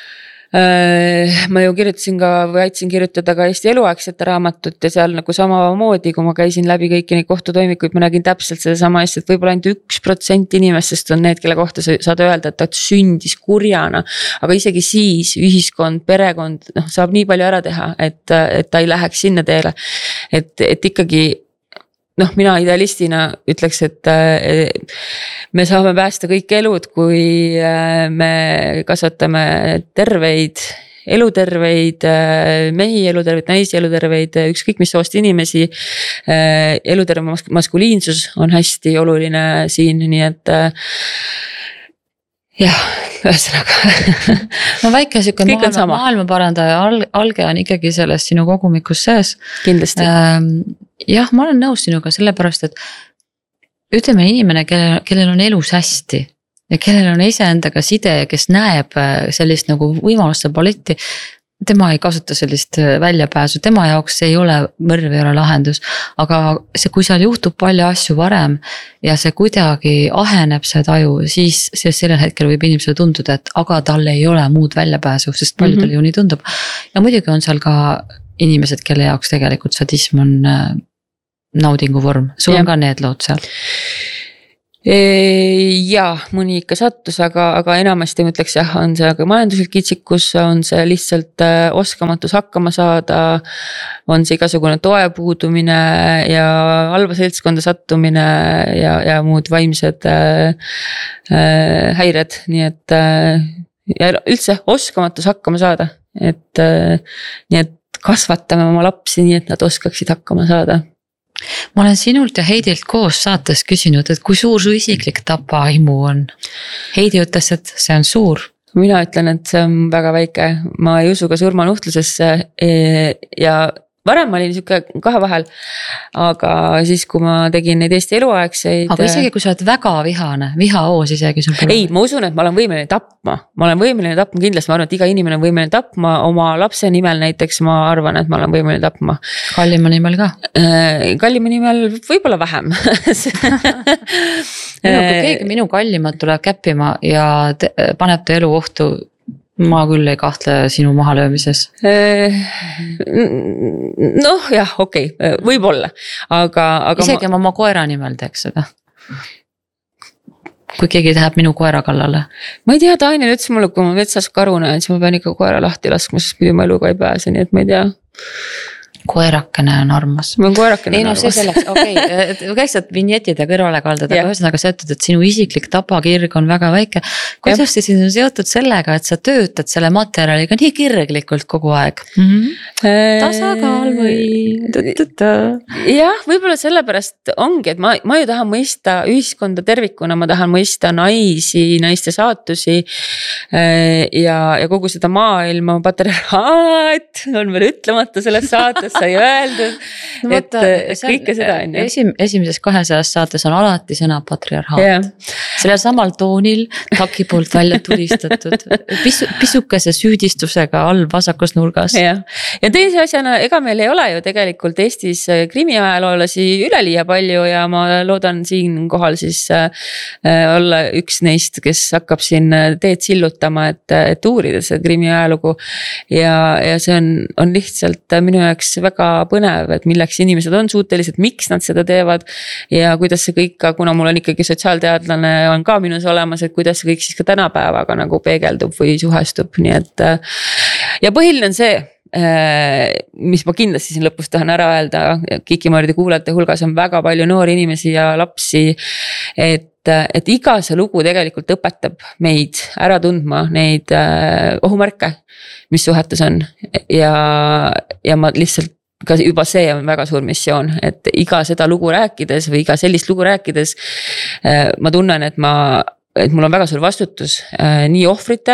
ma ju kirjutasin ka või aitasin kirjutada ka Eesti eluaegsete raamatut ja seal nagu samamoodi, kui ma käisin läbi kõiki neid kohtutoimikuid, ma nägin täpselt seda sama asja, et võib-olla ainult üks protsent inimestest on need, kelle kohta saad öelda, et ta sündis kurjana, aga isegi siis ühiskond, perekond noh, saab nii palju ära teha, et, et ta ei läheks sinna teele, et, et ikkagi noh, mina idealistina ütleks, et me saame päästa kõik elud, kui me kasvatame terveid, eluterveid mehi, eluterveid naisi, eluterveid ükskõik mis soost inimesi. Eluterve maskuliinsus on hästi oluline siin, nii et jah, ühesõnaga. No väike siuke maailma, maailma parandaja alge on ikkagi selles sinu kogumikus sees. Kindlasti. jah, ma olen nõus sinuga sellepärast, et ütleme inimene, kellel, kellel on elus hästi ja kellel on iseendaga side, kes näeb sellist nagu võimaluste paletti, tema ei kasuta sellist väljapääsu, tema jaoks ei ole, mõrv ei ole lahendus, aga see, kui seal juhtub palju asju varem ja see kuidagi aheneb see taju, siis, siis sellel hetkel võib inimesele tunduda, et aga tal ei ole muud väljapääsu, sest paljudel mm -hmm. ju nii tundub. Ja muidugi on seal ka inimesed, kelle jaoks tegelikult sadism on naudingu vorm, sul ja. On ka need lood seal? Jaa, mõni ikka sattus, aga, aga enamasti ma ütleks jah, on see aga majanduslik kitsikus, on see lihtsalt oskamatus hakkama saada, on see igasugune toe puudumine ja halva seltskonda sattumine ja, ja muud vaimsed äh, häired, nii et äh, ja üldse oskamatus hakkama saada, et äh, nii et kasvatame oma lapsi nii, et nad oskaksid hakkama saada. Ma olen sinult ja Heidilt koos saates küsinud, et kui suur su isiklik tapahimu on. Heidi ütles, et see on suur. Mina ütlen, et see on väga väike, ma ei usu ka surmanuhtlusesse ja varem ma olin niisugune kahe vahel, aga siis kui ma tegin neid Eesti eluaegseid. Aga isegi kui sa oled väga vihane, vihaoos isegi sul pole. Ei, ma usun, et ma olen võimeline tapma, ma olen võimeline tapma kindlasti, ma arvan, et iga inimene on võimeline tapma, oma lapse nimel näiteks ma arvan, et ma olen võimeline tapma. Kallima nimel ka? Kallima nimel võib-olla vähem. Minu, kui keegi minu kallimat tuleb käppima ja te, paneb ta elu ohtu, ma küll ei kahtle sinu mahalöömises. Noh jah, okei, okay, võib-olla, aga, aga isegi ma oma koera nimel teeks seda. Kui keegi läheb minu koera kallale. Ma ei tea, Daniel ütles mulle, kui ma metsas karu näen, siis ma pean ikka koera lahti laskma, sest muidu ma eluga ei pääse, nii et ma ei tea. Koerakene on armas. Ma on koerakene ei, no, on armas. Selleks, okei, okay. Käiks saad vinjetid ja kõrvale kaldada, aga ühesõnaga sa ütled, et sinu isiklik tapakirg on väga väike. Kuidas see siin on seotud sellega, et sa töötad selle materjaliga nii kirglikult kogu aeg? Mm-hmm. Tasakaal või? Jah, võib-olla sellepärast ongi, et ma, ma ju tahan mõista ühiskonda tervikuna, ma tahan mõista naisi, naiste saatusi ja, ja kogu seda maailma patriarhaat on veel ütlemata selles saates sai öeldud, no, et see, kõike seda on. Esim, esimeses kahesajast saates on alati sõna patriarhaat. Yeah. Sellel samal toonil Taki poolt välja tulistatud, pisu, pisukese süüdistusega all vasakus nurgas. Yeah. Ja teise asjana, ega meil ei ole ju tegelikult Eestis krimiajaloolasi üleliia palju ja ma loodan siin kohal siis äh, olla üks neist, kes hakkab siin teed sillutama, et, et uurida see krimiajalugu ja, ja see on, on lihtsalt minu jaoks väga põnev, et milleks inimesed on suutelised, miks nad seda teevad ja kuidas see kõik, kuna mul on ikkagi sotsiaalteadlane on ka minus olemas, et kuidas see kõik siis ka tänapäevaga nagu peegeldub või suhestub, nii et ja põhiline on see, mis ma kindlasti siin lõpus tahan ära öelda, Kikimordi kuulajate hulgas on väga palju noori inimesi ja lapsi, et, et iga see lugu tegelikult õpetab meid ära tundma neid ohumärke, mis suhetes on ja, ja ma lihtsalt ka juba see on väga suur missioon, et iga seda lugu rääkides või iga sellist lugu rääkides ma tunnen, et ma, et mul on väga suur vastutus nii ohvrite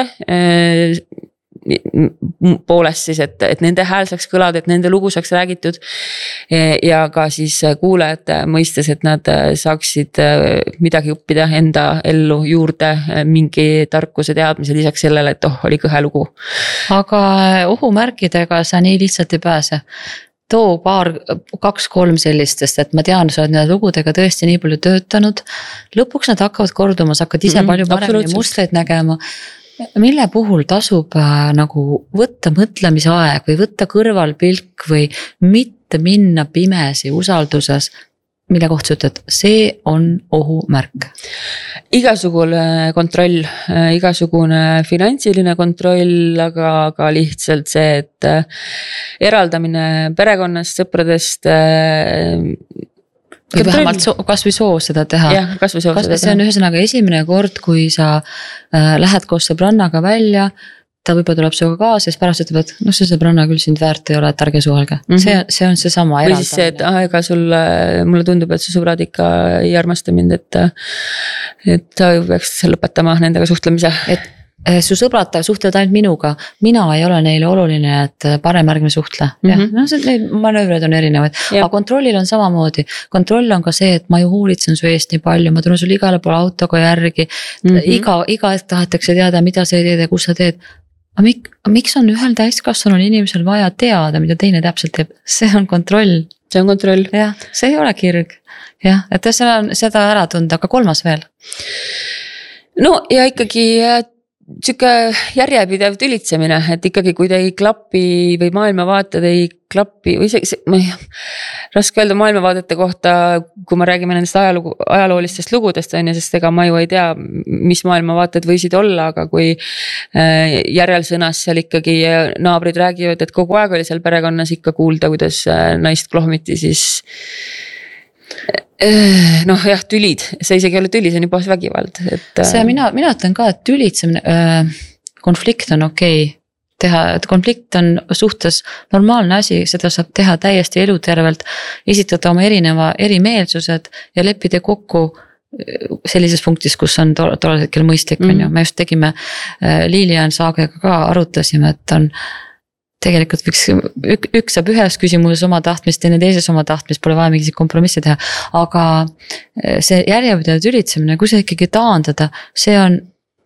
poolest siis, et, et nende hääl saaks kõlada, et nende lugu saaks räägitud ja ka siis kuulajate mõistes, et nad saaksid midagi õppida enda ellu juurde, mingi tarkuse teadmise lisaks sellele, et oh, oli kõhe lugu. Aga ohumärkidega sa nii lihtsalt ei pääse. Too paar, kaks-kolm sellistest, et ma tean, sa oled nende lugudega tõesti nii palju töötanud. Lõpuks nad hakkavad korduma, sa hakkad ise mm-hmm, palju paremini mustreid nägema. Mille puhul tasub äh, nagu võtta mõtlemise aeg või võtta kõrvalpilk või mitte minna pimesi usalduses, mille kohta sa ütled, see on ohumärk? Igasugune kontroll, igasugune finantsiline kontroll, aga ka lihtsalt see, et eraldamine perekonnast, sõpradest, või vähemalt so, kas või soo seda teha. Jah, kas või soo kas seda teha. See on ühesõnaga esimene kord, kui sa äh, lähed koos sõbrannaga välja, ta võib-olla tuleb suga kaasa, siis pärast ütleb, et no see sõbranna küll sind väärt ei ole, et ärge suhelge. Mm -hmm. see, see on see sama eraldamine. Või siis see, et ah, ega sulle, mulle tundub, et su sõbrad ikka ei armasta mind, et, et sa peaks lõpetama nendega suhtlemise. Et su sõbrad suhtlevad ainult minuga, mina ei ole neile oluline, et parem ärgme suhtle mm. -hmm. no see, neid manöövreid on erinevaid, aga kontrollil on samamoodi. Kontroll on ka see, et ma ju hoolitsen su eest nii palju, ma tulen sul igale poole autoga järgi mm. -hmm. iga, iga hetk tahetakse teada, mida sa teed ja kus sa teed. Aga mik, miks on ühel täiskasvanul inimesel vaja teada, mida teine täpselt teeb, see on kontroll. see on kontroll. jah, see ei ole kirg. jah, et seda, seda ära tunda, aga kolmas veel. no ja ikkagi sihuke järjepidev tülitsemine, et ikkagi kui te ei klapi või maailmavaated ei klapi või see, see ma ei, raske öelda maailmavaadete kohta, kui me räägime nendest ajalugu, ajaloolistest lugudest on ja sest ega ma ju ei tea, mis maailmavaated võisid olla, aga kui järelsõnas seal ikkagi naabrid räägivad, et kogu aeg oli seal perekonnas ikka kuulda, kuidas naist klohmiti, siis noh jah, tülid, see isegi ei ole tüli, see on juba vägivald, et. see mina, mina ütlen ka, et tülitsemine, konflikt on okei okay teha, et konflikt on suhtes normaalne asi, seda saab teha täiesti elutervelt, esitada oma erineva erimeelsused ja leppida kokku sellises punktis, kus on tollel hetkel mõistlik mm. on ju, me just tegime Lilian Saagega ka arutasime, et on tegelikult üks, üks saab ühes küsimuses oma tahtmist, teine teises oma tahtmist, pole vaja mingit kompromissi teha, aga see järjepidev tülitsemine, kui see ikkagi taandada, see on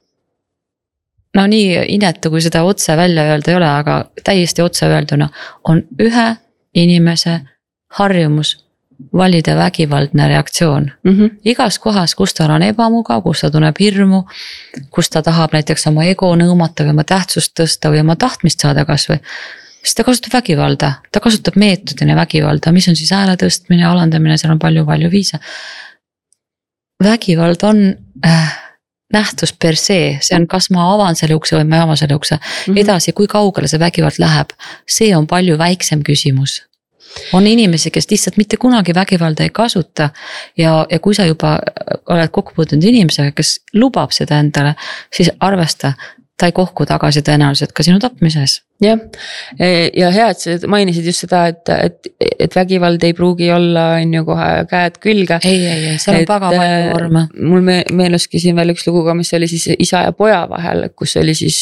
no nii inetu, kui seda otse välja öelda ei ole, aga täiesti otse öelduna on ühe inimese harjumus valida vägivaldne reaktsioon mm. -hmm. igas kohas, kus ta on ebamugav, kus ta tunneb hirmu, kus ta tahab näiteks oma ego nõumata või oma tähtsust tõsta või oma tahtmist saada kasvõi, siis ta kasutab vägivalda, ta kasutab meetodina vägivalda, mis on siis hääle tõstmine, alandamine, seal on palju-palju viise. Vägivald on äh, nähtus per se, see on kas ma avan selle ukse või ma ei ava selle ukse mm. -hmm. edasi, kui kaugele see vägivald läheb, see on palju väiksem küsimus. On inimesi, kes lihtsalt mitte kunagi vägivalda ei kasuta ja, ja kui sa juba oled kokku puutunud inimesega, kes lubab seda endale, siis arvesta, ta ei kohku tagasi tõenäoliselt ka sinu tapmises. jah, ja hea, et sa mainisid just seda, et, et, et vägivald ei pruugi olla on ju kohe käed külge. ei, ei, ei, seal on väga palju vorme. Mul me, meenuski siin veel üks lugu ka, mis oli siis isa ja poja vahel, kus oli siis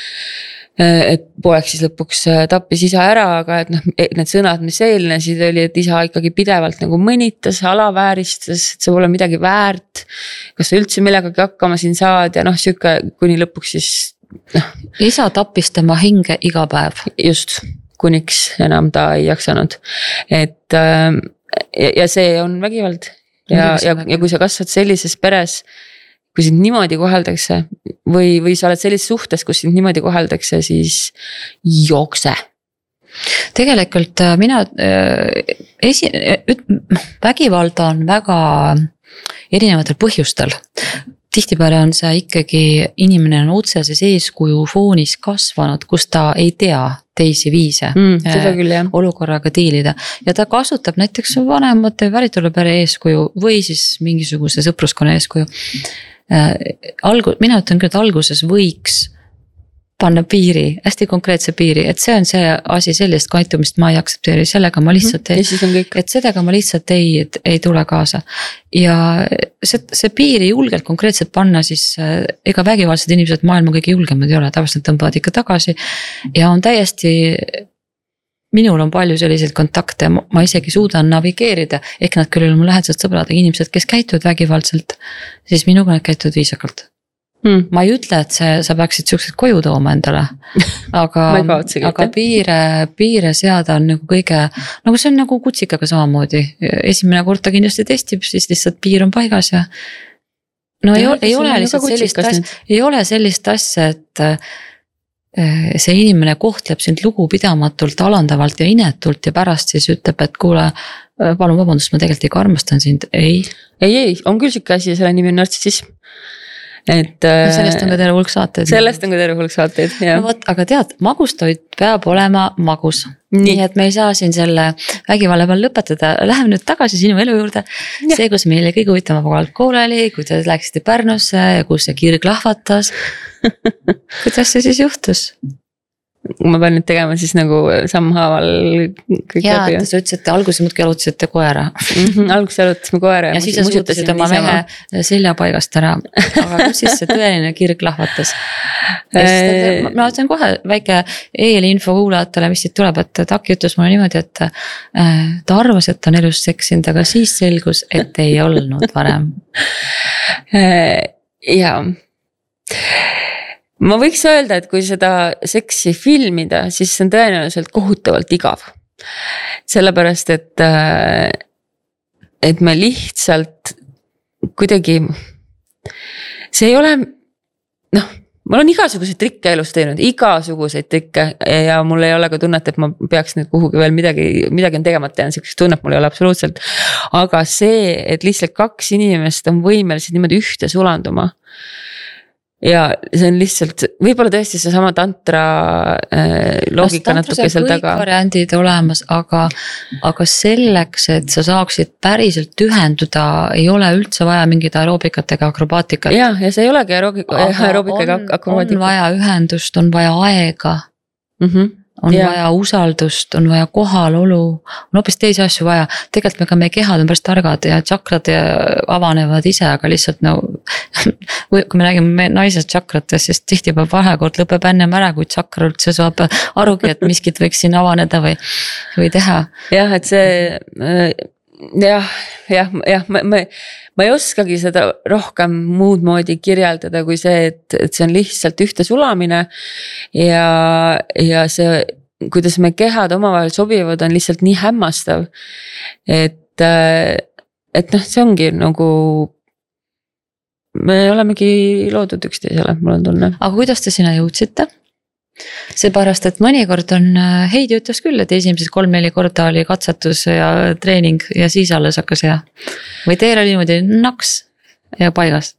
et poeg siis lõpuks tappis isa ära, aga et noh, need sõnad, mis eelnesid, oli, et isa ikkagi pidevalt nagu mõnitas, alavääristas, et see pole midagi väärt. Kas sa üldse millegagi hakkama siin saad ja noh, sihuke kuni lõpuks siis noh. isa tappis tema hinge iga päev. Just, kuniks enam ta ei jaksanud. Et ja, ja see on vägivald ja, ja, ja kui sa kasvad sellises peres, kui sind niimoodi koheldakse või, või sa oled sellises suhtes, kus sind niimoodi koheldakse, siis jookse. Tegelikult mina esi, vägivalda on väga erinevatel põhjustel. Tihtipeale on see ikkagi, inimene on otseses eeskuju foonis kasvanud, kus ta ei tea teisi viise mm, seda küll, jah. olukorraga diilida. Ja ta kasutab näiteks vanemate päritolupere eeskuju või siis mingisuguse sõpruskonna eeskuju. Algu, mina ütlen küll, et alguses võiks panna piiri, hästi konkreetse piiri, et see on see asi, sellist käitumist ma ei aktsepteeri, sellega ma lihtsalt ei, et sellega ma lihtsalt ei, ei tule kaasa. Ja see, see piiri julgelt konkreetselt panna, siis ega vägivaldsed inimesed maailma kõige julgemad ei ole, tavaliselt tõmbavad ikka tagasi ja on täiesti, minul on palju selliseid kontakte, ma isegi suudan navigeerida, ehk nad küll on mu lähedased sõbrad, inimesed, kes käituvad vägivaldselt, siis minuga nad käituvad viisakalt. Hmm. Ma ei ütle, et see, sa peaksid siuksed koju tooma endale, aga, aga piire, piire seada on nagu kõige, nagu see on nagu kutsikaga samamoodi. Esimene kord ta kindlasti testib, siis lihtsalt piir on paigas ja no ja, ei, ei ole lihtsalt sellist asja, ei ole sellist asja, et see inimene kohtleb sind lugupidamatult, alandavalt ja inetult ja pärast siis ütleb, et kuule, palun vabandust, ma tegelikult ikka armastan sind, ei. Ei, ei, on küll siuke asi, selle nimi on nartsissism. Et, sellest on ka terve hulk saateid. Sellest on ka terve hulk saateid, jah. No võt, aga tead, magustoit peab olema magus. Nii. Nii et me ei saa siin selle vägivalla peal lõpetada. Läheme nüüd tagasi sinu elu juurde. Ja. See, kus meile kõige huvitavam kohal kooleli, kui te läksite Pärnusse ja kus see kirg lahvatas. Kuidas see siis juhtus? ma pean nüüd tegema siis nagu sammhaaval kõik ja, läbi. Ja, sa ütlesid, et alguses muudki jalutasite koera. Mm-hmm, alguses jalutasime koera. Ja, ja siis sa suutasid oma mehe selja paigast ära. Aga kus siis see tõeline kirg lahvatas? Ma, ma ütlen kohe väike eelinfo kuulajatele, mis siit tuleb, et Taki ütles mulle niimoodi, et ta arvas, et ta on elus seksinud, aga siis selgus, et ei olnud varem. Jaa. Ma võiks öelda, et kui seda seksi filmida, siis see on tõenäoliselt kohutavalt igav. Sellepärast, et, et me lihtsalt kuidagi, see ei ole, noh, ma olen igasuguseid trikke elus teinud, igasuguseid trikke ja mul ei ole ka tunnet, et ma peaks nüüd kuhugi veel midagi, midagi on tegemata ja selleks tunnet mul ei ole absoluutselt. Aga see, et lihtsalt kaks inimest on võimelised niimoodi ühte sulanduma. Ja see on lihtsalt, võib-olla tõesti see sama tantra äh, loogika natuke seal taga. Kõik variandid olemas, aga, aga selleks, et sa saaksid päriselt ühenduda, ei ole üldse vaja mingit aeroobikat ega akrobaatikat. Ja, ja see ei olegi aeroobika ega akrobaatika. On vaja ühendust, on vaja aega. Mhm. On ja. Vaja usaldust, on vaja kohalolu, on hoopis teisi asju vaja. Tegelikult me ka meie kehad on päris targad ja tšakrad avanevad ise, aga lihtsalt no, kui me räägime naisest tšakratest, siis tihti peab vahekord lõpeb ennem ära, kui tšakra üldse saab arugi, et miskit võiks siin avaneda või, või teha. Jah, et see, jah, jah, jah, ma, ma, ma ei oskagi seda rohkem muud moodi kirjeldada kui see, et, et see on lihtsalt ühte sulamine ja, ja see, kuidas me kehad omavahel sobivad, on lihtsalt nii hämmastav, et, et noh, see ongi nagu, me olemegi loodud üksteisele, mul on tunne. Aga kuidas te sinna jõudsite? Seepärast, et mõnikord on, Heidi ütles küll, et esimesed kolm-neli korda oli katsetus ja treening ja siis alles hakkas hea. Või teil oli niimoodi naks ja paigas?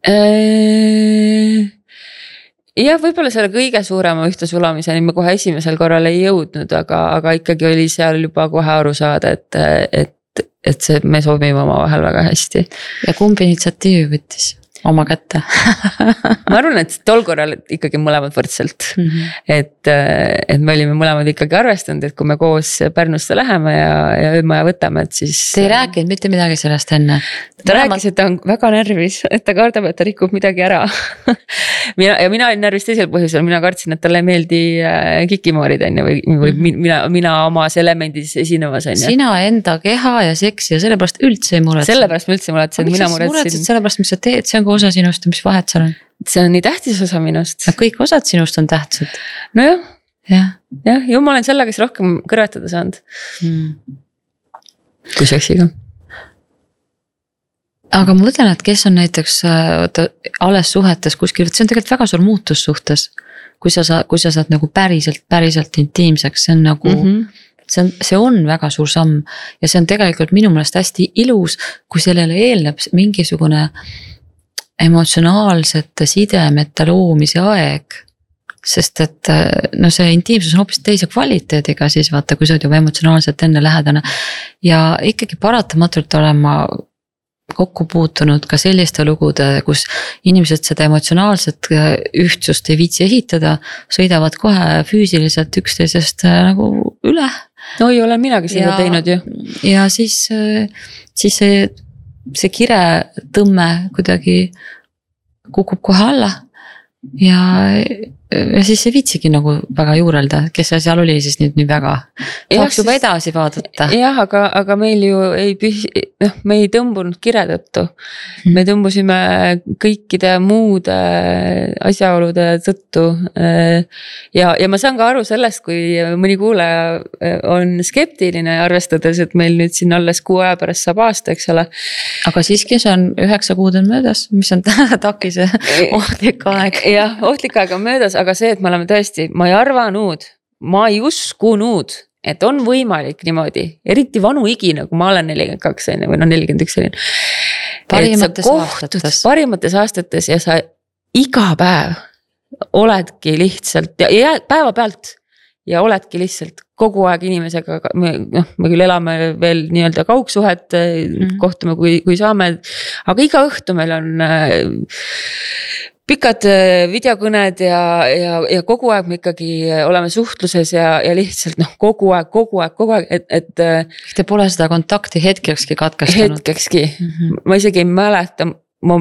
Jah, võib-olla selle kõige suurema ühte sulamiseni me kohe esimesel korral ei jõudnud, aga, aga ikkagi oli seal juba kohe aru saada, et, et, et see, me sobime oma vahel väga hästi. Ja kumb initsiatiivi võttis? Oma kätte. Ma arvan, et tol korral ikkagi mõlemad võrdselt, mm-hmm. et, et me olime mõlemad ikkagi arvestanud, et kui me koos Pärnusse läheme ja, ja öömaja võtame, et siis. Te ei rääkinud mitte midagi sellest enne. Ta mõlemad... rääkis, et ta on väga närvis, et ta kardab, et ta rikub midagi ära. mina, ja mina olin närvis teisel põhjusel, mina kartsin, et talle ei meeldi kikimoorid enne või, või mm-hmm. mina, mina omas elemendis esinevas. Sina enda keha ja seksi ja sellepärast üldse ei muretsen. Sellepärast ma üldse muretsen, mina muretsin. Sellepärast, mis sa teed, see on osa sinust, mis vahet seal on? See on nii tähtis osa minust. Kõik osad sinust on tähtsad. No jah, ja. jah, ju ma olen selle, kes rohkem kõrvetada saanud. Hmm. Kui seksiga. Aga ma mõtlen, et kes on näiteks võtta, alles suhetes kuskil, see on tegelikult väga suur muutus suhtes. Kui sa, sa, kui sa saad nagu päriselt, päriselt intiimseks, see on nagu mm-hmm. See on, see on väga suur samm ja see on tegelikult minu meelest hästi ilus, kui sellele eelneb mingisugune emotsionaalsete sidemete loomise aeg, sest et no see intiimsus on hoopis teise kvaliteediga siis vaata, kui sa oled juba emotsionaalselt enne lähedane ja ikkagi paratamatult olen ma kokku puutunud ka selliste lugude, kus inimesed seda emotsionaalset ühtsust ei viitsi ehitada, sõidavad kohe füüsiliselt üksteisest nagu üle. No ei ole minagi seda teinud ju. Ja siis, siis see, see kire tõmme kuidagi kukub kohe alla ja, ja siis ei viitsigi nagu väga juurelda, kes seal oli siis nüüd nii väga. Tahaks juba edasi vaadata. Jah, aga, aga meil ju ei püsi, noh, me ei tõmbunud kire tõttu. Me tõmbusime kõikide muude asjaolude tõttu. Ja, ja ma saan ka aru sellest, kui mõni kuulaja on skeptiline arvestades, et meil nüüd siin alles kuu aja pärast saab aasta, eks ole. Aga siiski see on üheksa kuud on möödas, mis on takise ohtlik aeg. Jah, ohtlik aeg on möödas, aga see, et me oleme tõesti, ma ei arvanud, ma ei uskunud, et on võimalik niimoodi, eriti vanu igi, nagu ma olen nelikümmend kaks või no nelikümmend üks selline. Parimates aastates. Parimates aastates ja sa iga päev oledki lihtsalt ja, ja päeva pealt ja oledki lihtsalt kogu aeg inimesega, me, noh, me küll elame veel nii-öelda kaugsuhet, mm-hmm. kohtume, kui, kui saame, aga iga õhtu meil on pikad videokõned ja, ja, ja kogu aeg me ikkagi oleme suhtluses ja, ja lihtsalt noh, kogu aeg, kogu aeg, kogu aeg, et, et. Te pole seda kontakti hetkekski katkestanud? Hetkekski, mm-hmm. ma isegi ei mäleta, ma.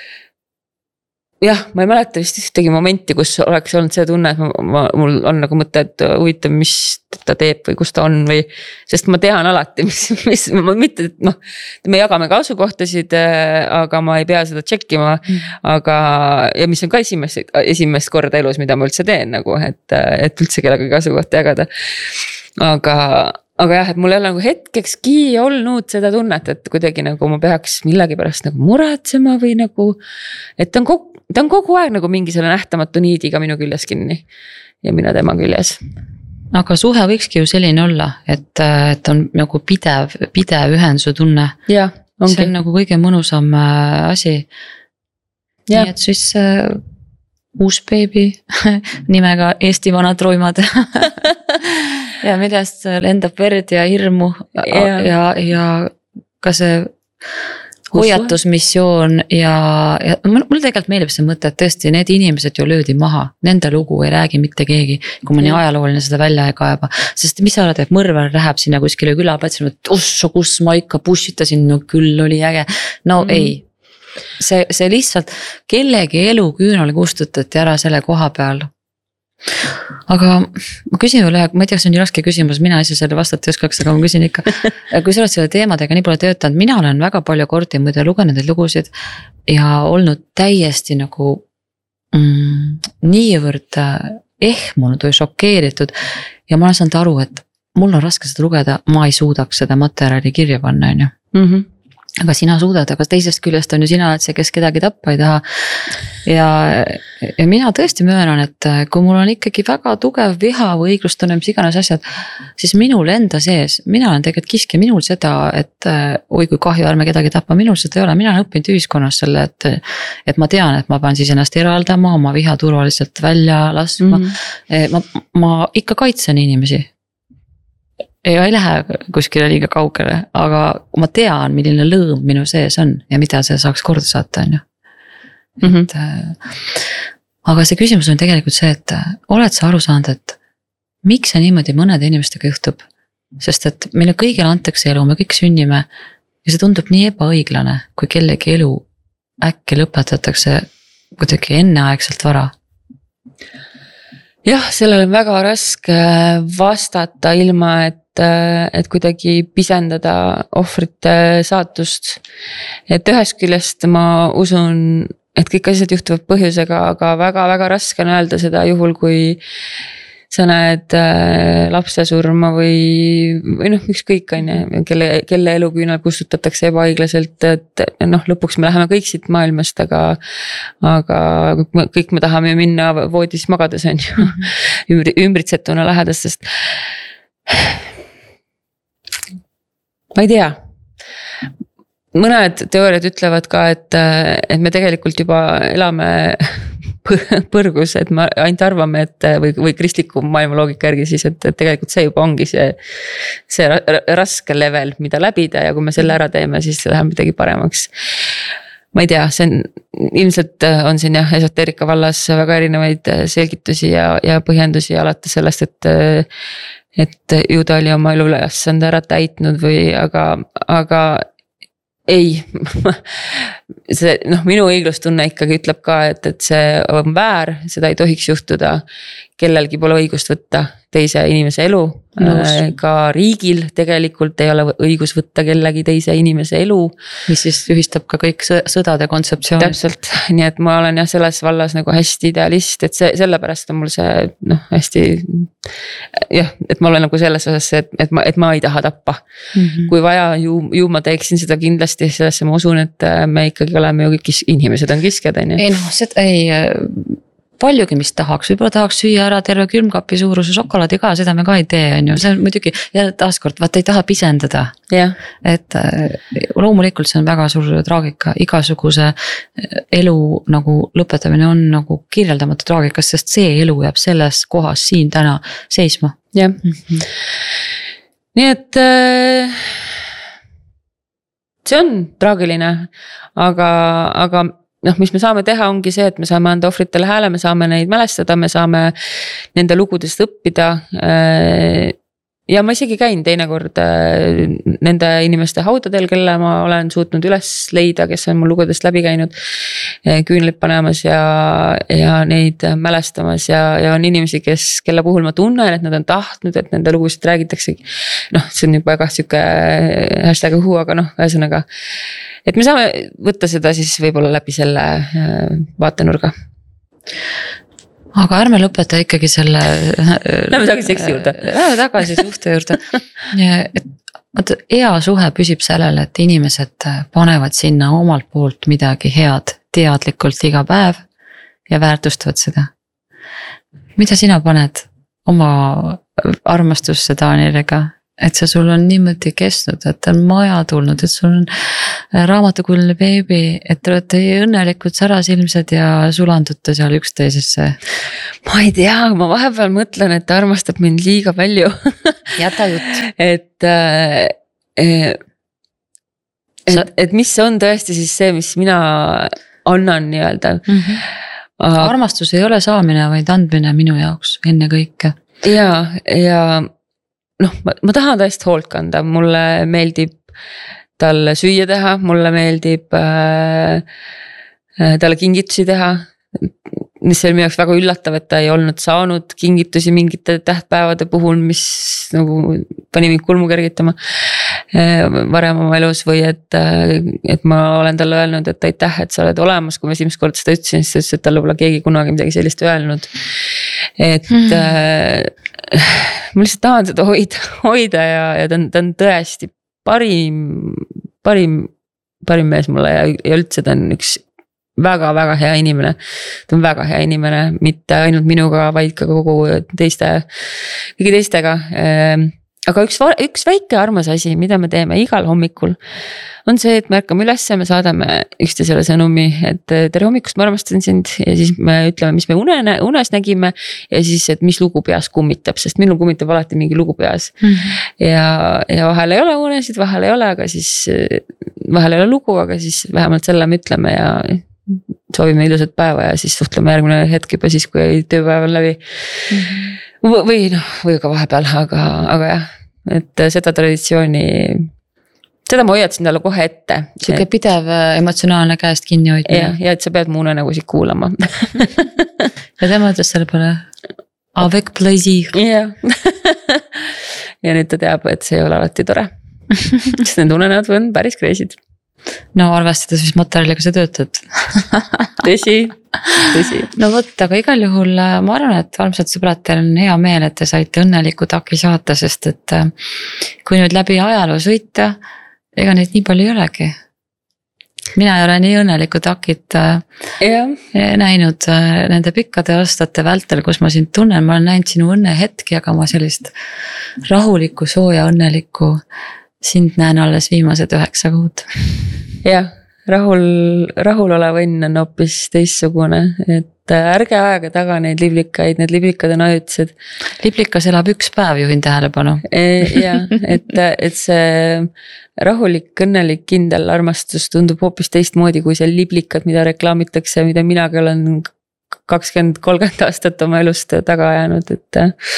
jah, ma ei mäleta vist ühtegi momenti, kus oleks olnud see tunne, et ma, ma, mul on nagu mõte, et huvitav, mis ta teeb või kus ta on või. Sest ma tean alati, mis, mis ma mitte, noh, me jagame ka asukohtasid, aga ma ei pea seda tšekkima. Mm. Aga, ja mis on ka esimest, esimest korda elus, mida ma üldse teen nagu, et, et üldse kellegagi asukohta jagada. Aga, aga jah, et mul ei ole nagu hetkekski olnud seda tunnet, et kuidagi nagu ma peaks millegi pärast nagu muretsema või nagu, et ta on kogu, ta on kogu aeg nagu mingi selle nähtamatu niidiga minu küljes kinni ja mina tema küljes. Aga suhe võikski ju selline olla, et, et on nagu pidev, pidev ühenduse tunne. Ja, ongi. See on nagu kõige mõnusam asi. Ja. Nii et siis uh, uus beebi nimega Eesti vanad roimad ja millest lendab verd ja hirmu ja, ja, ja ka see hoiatusmissioon ja, ja mul tegelikult meeldib see mõte, et tõesti need inimesed ju löödi maha, nende lugu ei räägi mitte keegi, kui ma nii ajalooline seda välja ei kaeba, sest mis sa arvad, et mõrvar läheb sinna kuskile külaplatsil, et ossa, kus ma ikka pushitasin, no küll oli äge, no mm. ei, see, see lihtsalt kellegi elu küünal kustutati ära selle koha peal. Aga ma küsin veel ühe, ma ei tea, kas on nii raske küsimus, mina ise selle vastata ei oskaks, aga ma küsin ikka. Kui sa oled selle teemadega nii palju töötanud, mina olen väga palju kordi muide lugenud neid lugusid ja olnud täiesti nagu mm, niivõrd ehmunud või šokeeritud. Ja ma olen saanud aru, et mul on raske seda lugeda, ma ei suudaks seda materjali kirja panna, on ju. Mm-hmm. Aga sina suudad, aga teisest küljest on ju sina oled see, kes kedagi tappa ei taha. Ja, ja mina tõesti möönan, et kui mul on ikkagi väga tugev viha või õiglustunne, mis iganes asjad, siis minul enda sees, mina olen tegelikult kiske, minul seda, et oi kui kahju, ärme kedagi tappa, minul seda ei ole, mina olen õppinud ühiskonnas selle, et, et ma tean, et ma pean siis ennast eraldama, oma viha turvaliselt välja laskma. Mm-hmm. Ma, ma ikka kaitsen inimesi. Ja ei lähe kuskile liiga kaugele, aga ma tean, milline lõõm minu sees on ja mida see saaks korda saata, on ju. Mm-hmm. Et, aga see küsimus on tegelikult see, et oled sa aru saanud, et miks see niimoodi mõnede inimestega juhtub? Sest et meile kõigile antakse elu, me kõik sünnime ja see tundub nii ebaõiglane, kui kellegi elu äkki lõpetatakse kuidagi enneaegselt vara. Jah, sellele on väga raske vastata ilma, et et kuidagi pisendada ohvrite saatust. Et ühest küljest ma usun, et kõik asjad juhtuvad põhjusega, aga väga-väga raske on öelda seda juhul, kui sa näed lapse surma või, või noh, ükskõik on ju, kelle, kelle elu küünal kustutatakse ebaõiglaselt, et noh, lõpuks me läheme kõik siit maailmast, aga, aga kõik me tahame minna voodis magades on ju, Ümbri, ümbritsetuna lähedastest. Ma ei tea, mõned teooriad ütlevad ka, et, et me tegelikult juba elame põrgus, et me ainult arvame, et või, või kristliku maailma loogika järgi siis, et, et tegelikult see juba ongi see, see raske level, mida läbida ja kui me selle ära teeme, siis läheb midagi paremaks. Ma ei tea, see on, ilmselt on siin jah, esoteerika vallas väga erinevaid selgitusi ja, ja põhjendusi alates sellest, et et ju ta oli oma elu ülesande ära täitnud või, aga, aga ei, see noh, minu õiglustunne ikkagi ütleb ka, et, et see on väär, seda ei tohiks juhtuda, kellelgi pole õigust võtta teise inimese elu, ka riigil tegelikult ei ole õigus võtta kellegi teise inimese elu. Mis siis ühistab ka kõik sõdade kontseptsioonid. Täpselt, nii et ma olen jah selles vallas nagu hästi idealist, et see, sellepärast on mul see noh, hästi jah, et ma olen nagu selles osas, et, et, ma, et ma ei taha tappa. Mm-hmm. Kui vaja, ju, ju ma teeksin seda kindlasti, sellesse ma usun, et me ikkagi oleme ju kõik inimesed on kiskjad. Ei noh, seda ei paljugi, mis tahaks, võib-olla tahaks süüa ära terve külmkapi suuruse šokolaadi ka, seda me ka ei tee, on ju, see on muidugi ja taaskord, vaata ei taha pisendada, yeah. Et loomulikult see on väga suur traagika, igasuguse elu nagu lõpetamine on nagu kirjeldamatu traagikas, sest see elu jääb selles kohas siin täna seisma. Jah, yeah. mm-hmm. Nii et see on traagiline, aga, aga noh, mis me saame teha, ongi see, et me saame anda ohvritele hääle, me saame neid mälestada, me saame nende lugudest õppida. Ja ma isegi käin teinekord nende inimeste haudadel, kelle ma olen suutnud üles leida, kes on mul lugudest läbi käinud, küünlid panemas ja, ja neid mälestamas ja, ja on inimesi, kes, kelle puhul ma tunnen, et nad on tahtnud, et nende lugusid räägitakse. Noh, see on juba ka siuke hashtag uhu, aga noh, ühesõnaga, et me saame võtta seda siis võib-olla läbi selle vaatenurga. Aga ärme lõpeta ikkagi selle. Lähme tagasi seksi juurde. Lähme tagasi suhte juurde. Et hea suhe püsib sellele, et inimesed panevad sinna omalt poolt midagi head teadlikult iga päev ja väärtustavad seda. Mida sina paned oma armastusse Danieliga? Et see sul on niimoodi kestnud, et on maja tulnud, et sul on raamatukuline beebi, et te olete õnnelikud särasilmsed ja sulandute seal üksteisesse. Ma ei tea, ma vahepeal mõtlen, et ta armastab mind liiga palju. Jäta jutt. Et, et, et, et mis on tõesti siis see, mis mina annan nii-öelda. Mm-hmm. Aga, armastus ei ole saamine, vaid andmine minu jaoks enne kõike. Ja, ja noh, ma, ma tahan tõesti hoolt kanda, mulle meeldib talle süüa teha, mulle meeldib äh, talle kingitusi teha, mis oli minu jaoks väga üllatav, et ta ei olnud saanud kingitusi mingite tähtpäevade puhul, mis nagu pani mind kulmu kergitama äh, varem oma elus või et, äh, et ma olen talle öelnud, et aitäh, et sa oled olemas, kui ma esimest kord seda ütlesin, siis ta ütles, et talle pole keegi kunagi midagi sellist öelnud, et mm. äh, ma lihtsalt tahan seda hoida, hoida ja, ja ta on, ta on tõesti parim, parim, parim mees mulle ja, ja üldse ta on üks väga-väga hea inimene. Ta on väga hea inimene, mitte ainult minuga, vaid ka kogu teiste, kõigi teistega. Aga üks, üks väike armas asi, mida me teeme igal hommikul, on see, et me ärkame üles ja me saadame üksteisele sõnumi, et tere hommikust, ma armastan sind ja siis me ütleme, mis me une, unes nägime ja siis, et mis lugu peas kummitab, sest minul kummitab alati mingi lugu peas mm-hmm. ja, ja vahel ei ole unesid, vahel ei ole, aga siis vahel ei ole lugu, aga siis vähemalt selle me ütleme ja soovime ilusat päeva ja siis suhtleme järgmine hetk juba siis, kui tööpäev on läbi mm-hmm. või noh, või ka vahepeal, aga, aga jah, et seda traditsiooni seda ma hoiatasin talle kohe ette. Siuke pidev emotsionaalne käest kinni hoidmine. Ja, ja et sa pead mu unenägusid kuulama. ja tema ütles selle peale avec plaisir. Ja. ja nüüd ta teab, et see ei ole alati tore. Sest need unenäod on päris kreisid. No arvestades, mis materjaliga sa töötad. tõsi, tõsi. No võt, aga igal juhul ma arvan, et armsad sõbrad, teil on hea meel, et te saite õnneliku taki saata, sest et kui nüüd läbi ajaloo sõita, ega neid nii palju ei olegi. Mina ei ole nii õnneliku takit ja. näinud nende pikkade aastate vältel, kus ma sind tunnen, ma olen näinud sinu õnne hetki, aga ma sellist rahulikku, sooja, õnnelikku sind näen alles viimased üheksa kuud. Jah, rahul, rahul olev õnn on hoopis teissugune, et ärge aega taga neid liblikaid, need liblikad on ajutised. Liblikas elab üks päev, juhin tähelepanu. Ja, et, et see rahulik, õnnelik, kindel armastus tundub hoopis teistmoodi kui see liblikad, mida reklaamitakse, mida minagi olen kakskümmend kolmkümmend aastat oma elust taga ajanud, et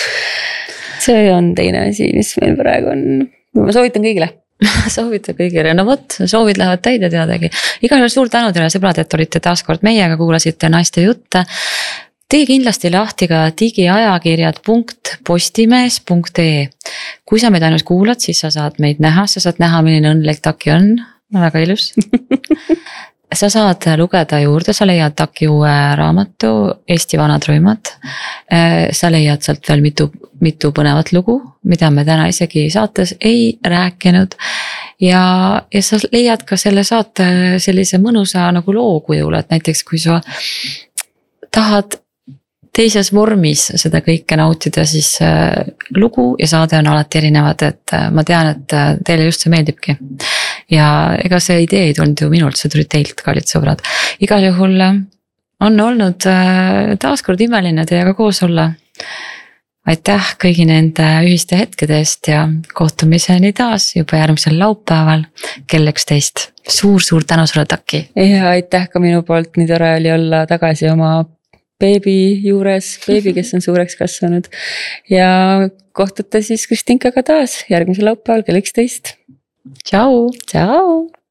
see on teine asi, mis meil praegu on. Ma soovitan kõigile. Soovitan kõigile, no võt, soovid lähevad täide teadagi. Igal juhul suur tänu teile sõbrad, et olite taas kord meiega, kuulasite naiste jutte. Tee kindlasti lahti ka digiajakirjad punkt postimees punkt ee. Kui sa meid ainult kuulad, siis sa saad meid näha, sa saad näha, milline õnnelik taki on, väga ilus. Sa saad lugeda juurde, sa leiad taki uue raamatu Eesti vanad rõimad. Sa leiad sealt veel mitu, mitu põnevat lugu, mida me täna isegi saates ei rääkinud. Ja, ja sa leiad ka selle saate sellise mõnusa nagu loo kujul, et näiteks kui sa tahad teises vormis seda kõike nautida, siis lugu ja saade on alati erinevad, et ma tean, et teile just see meeldibki. Ja ega see idee ei tulnud ju minult, see tuli teilt, kallid sõbrad. Igal juhul on olnud taaskord imeline teiega koos olla. aitäh kõigi nende ühiste hetkede eest ja kohtumiseni taas juba järgmisel laupäeval kell üksteist. suur-suur tänu sulle, Taki. Ja aitäh ka minu poolt, nii tore oli olla tagasi oma beebi juures, beebi, kes on suureks kasvanud. Ja kohtute siis Kristinkaga taas järgmisel laupäeval kell üksteist. Tšau. Tšau.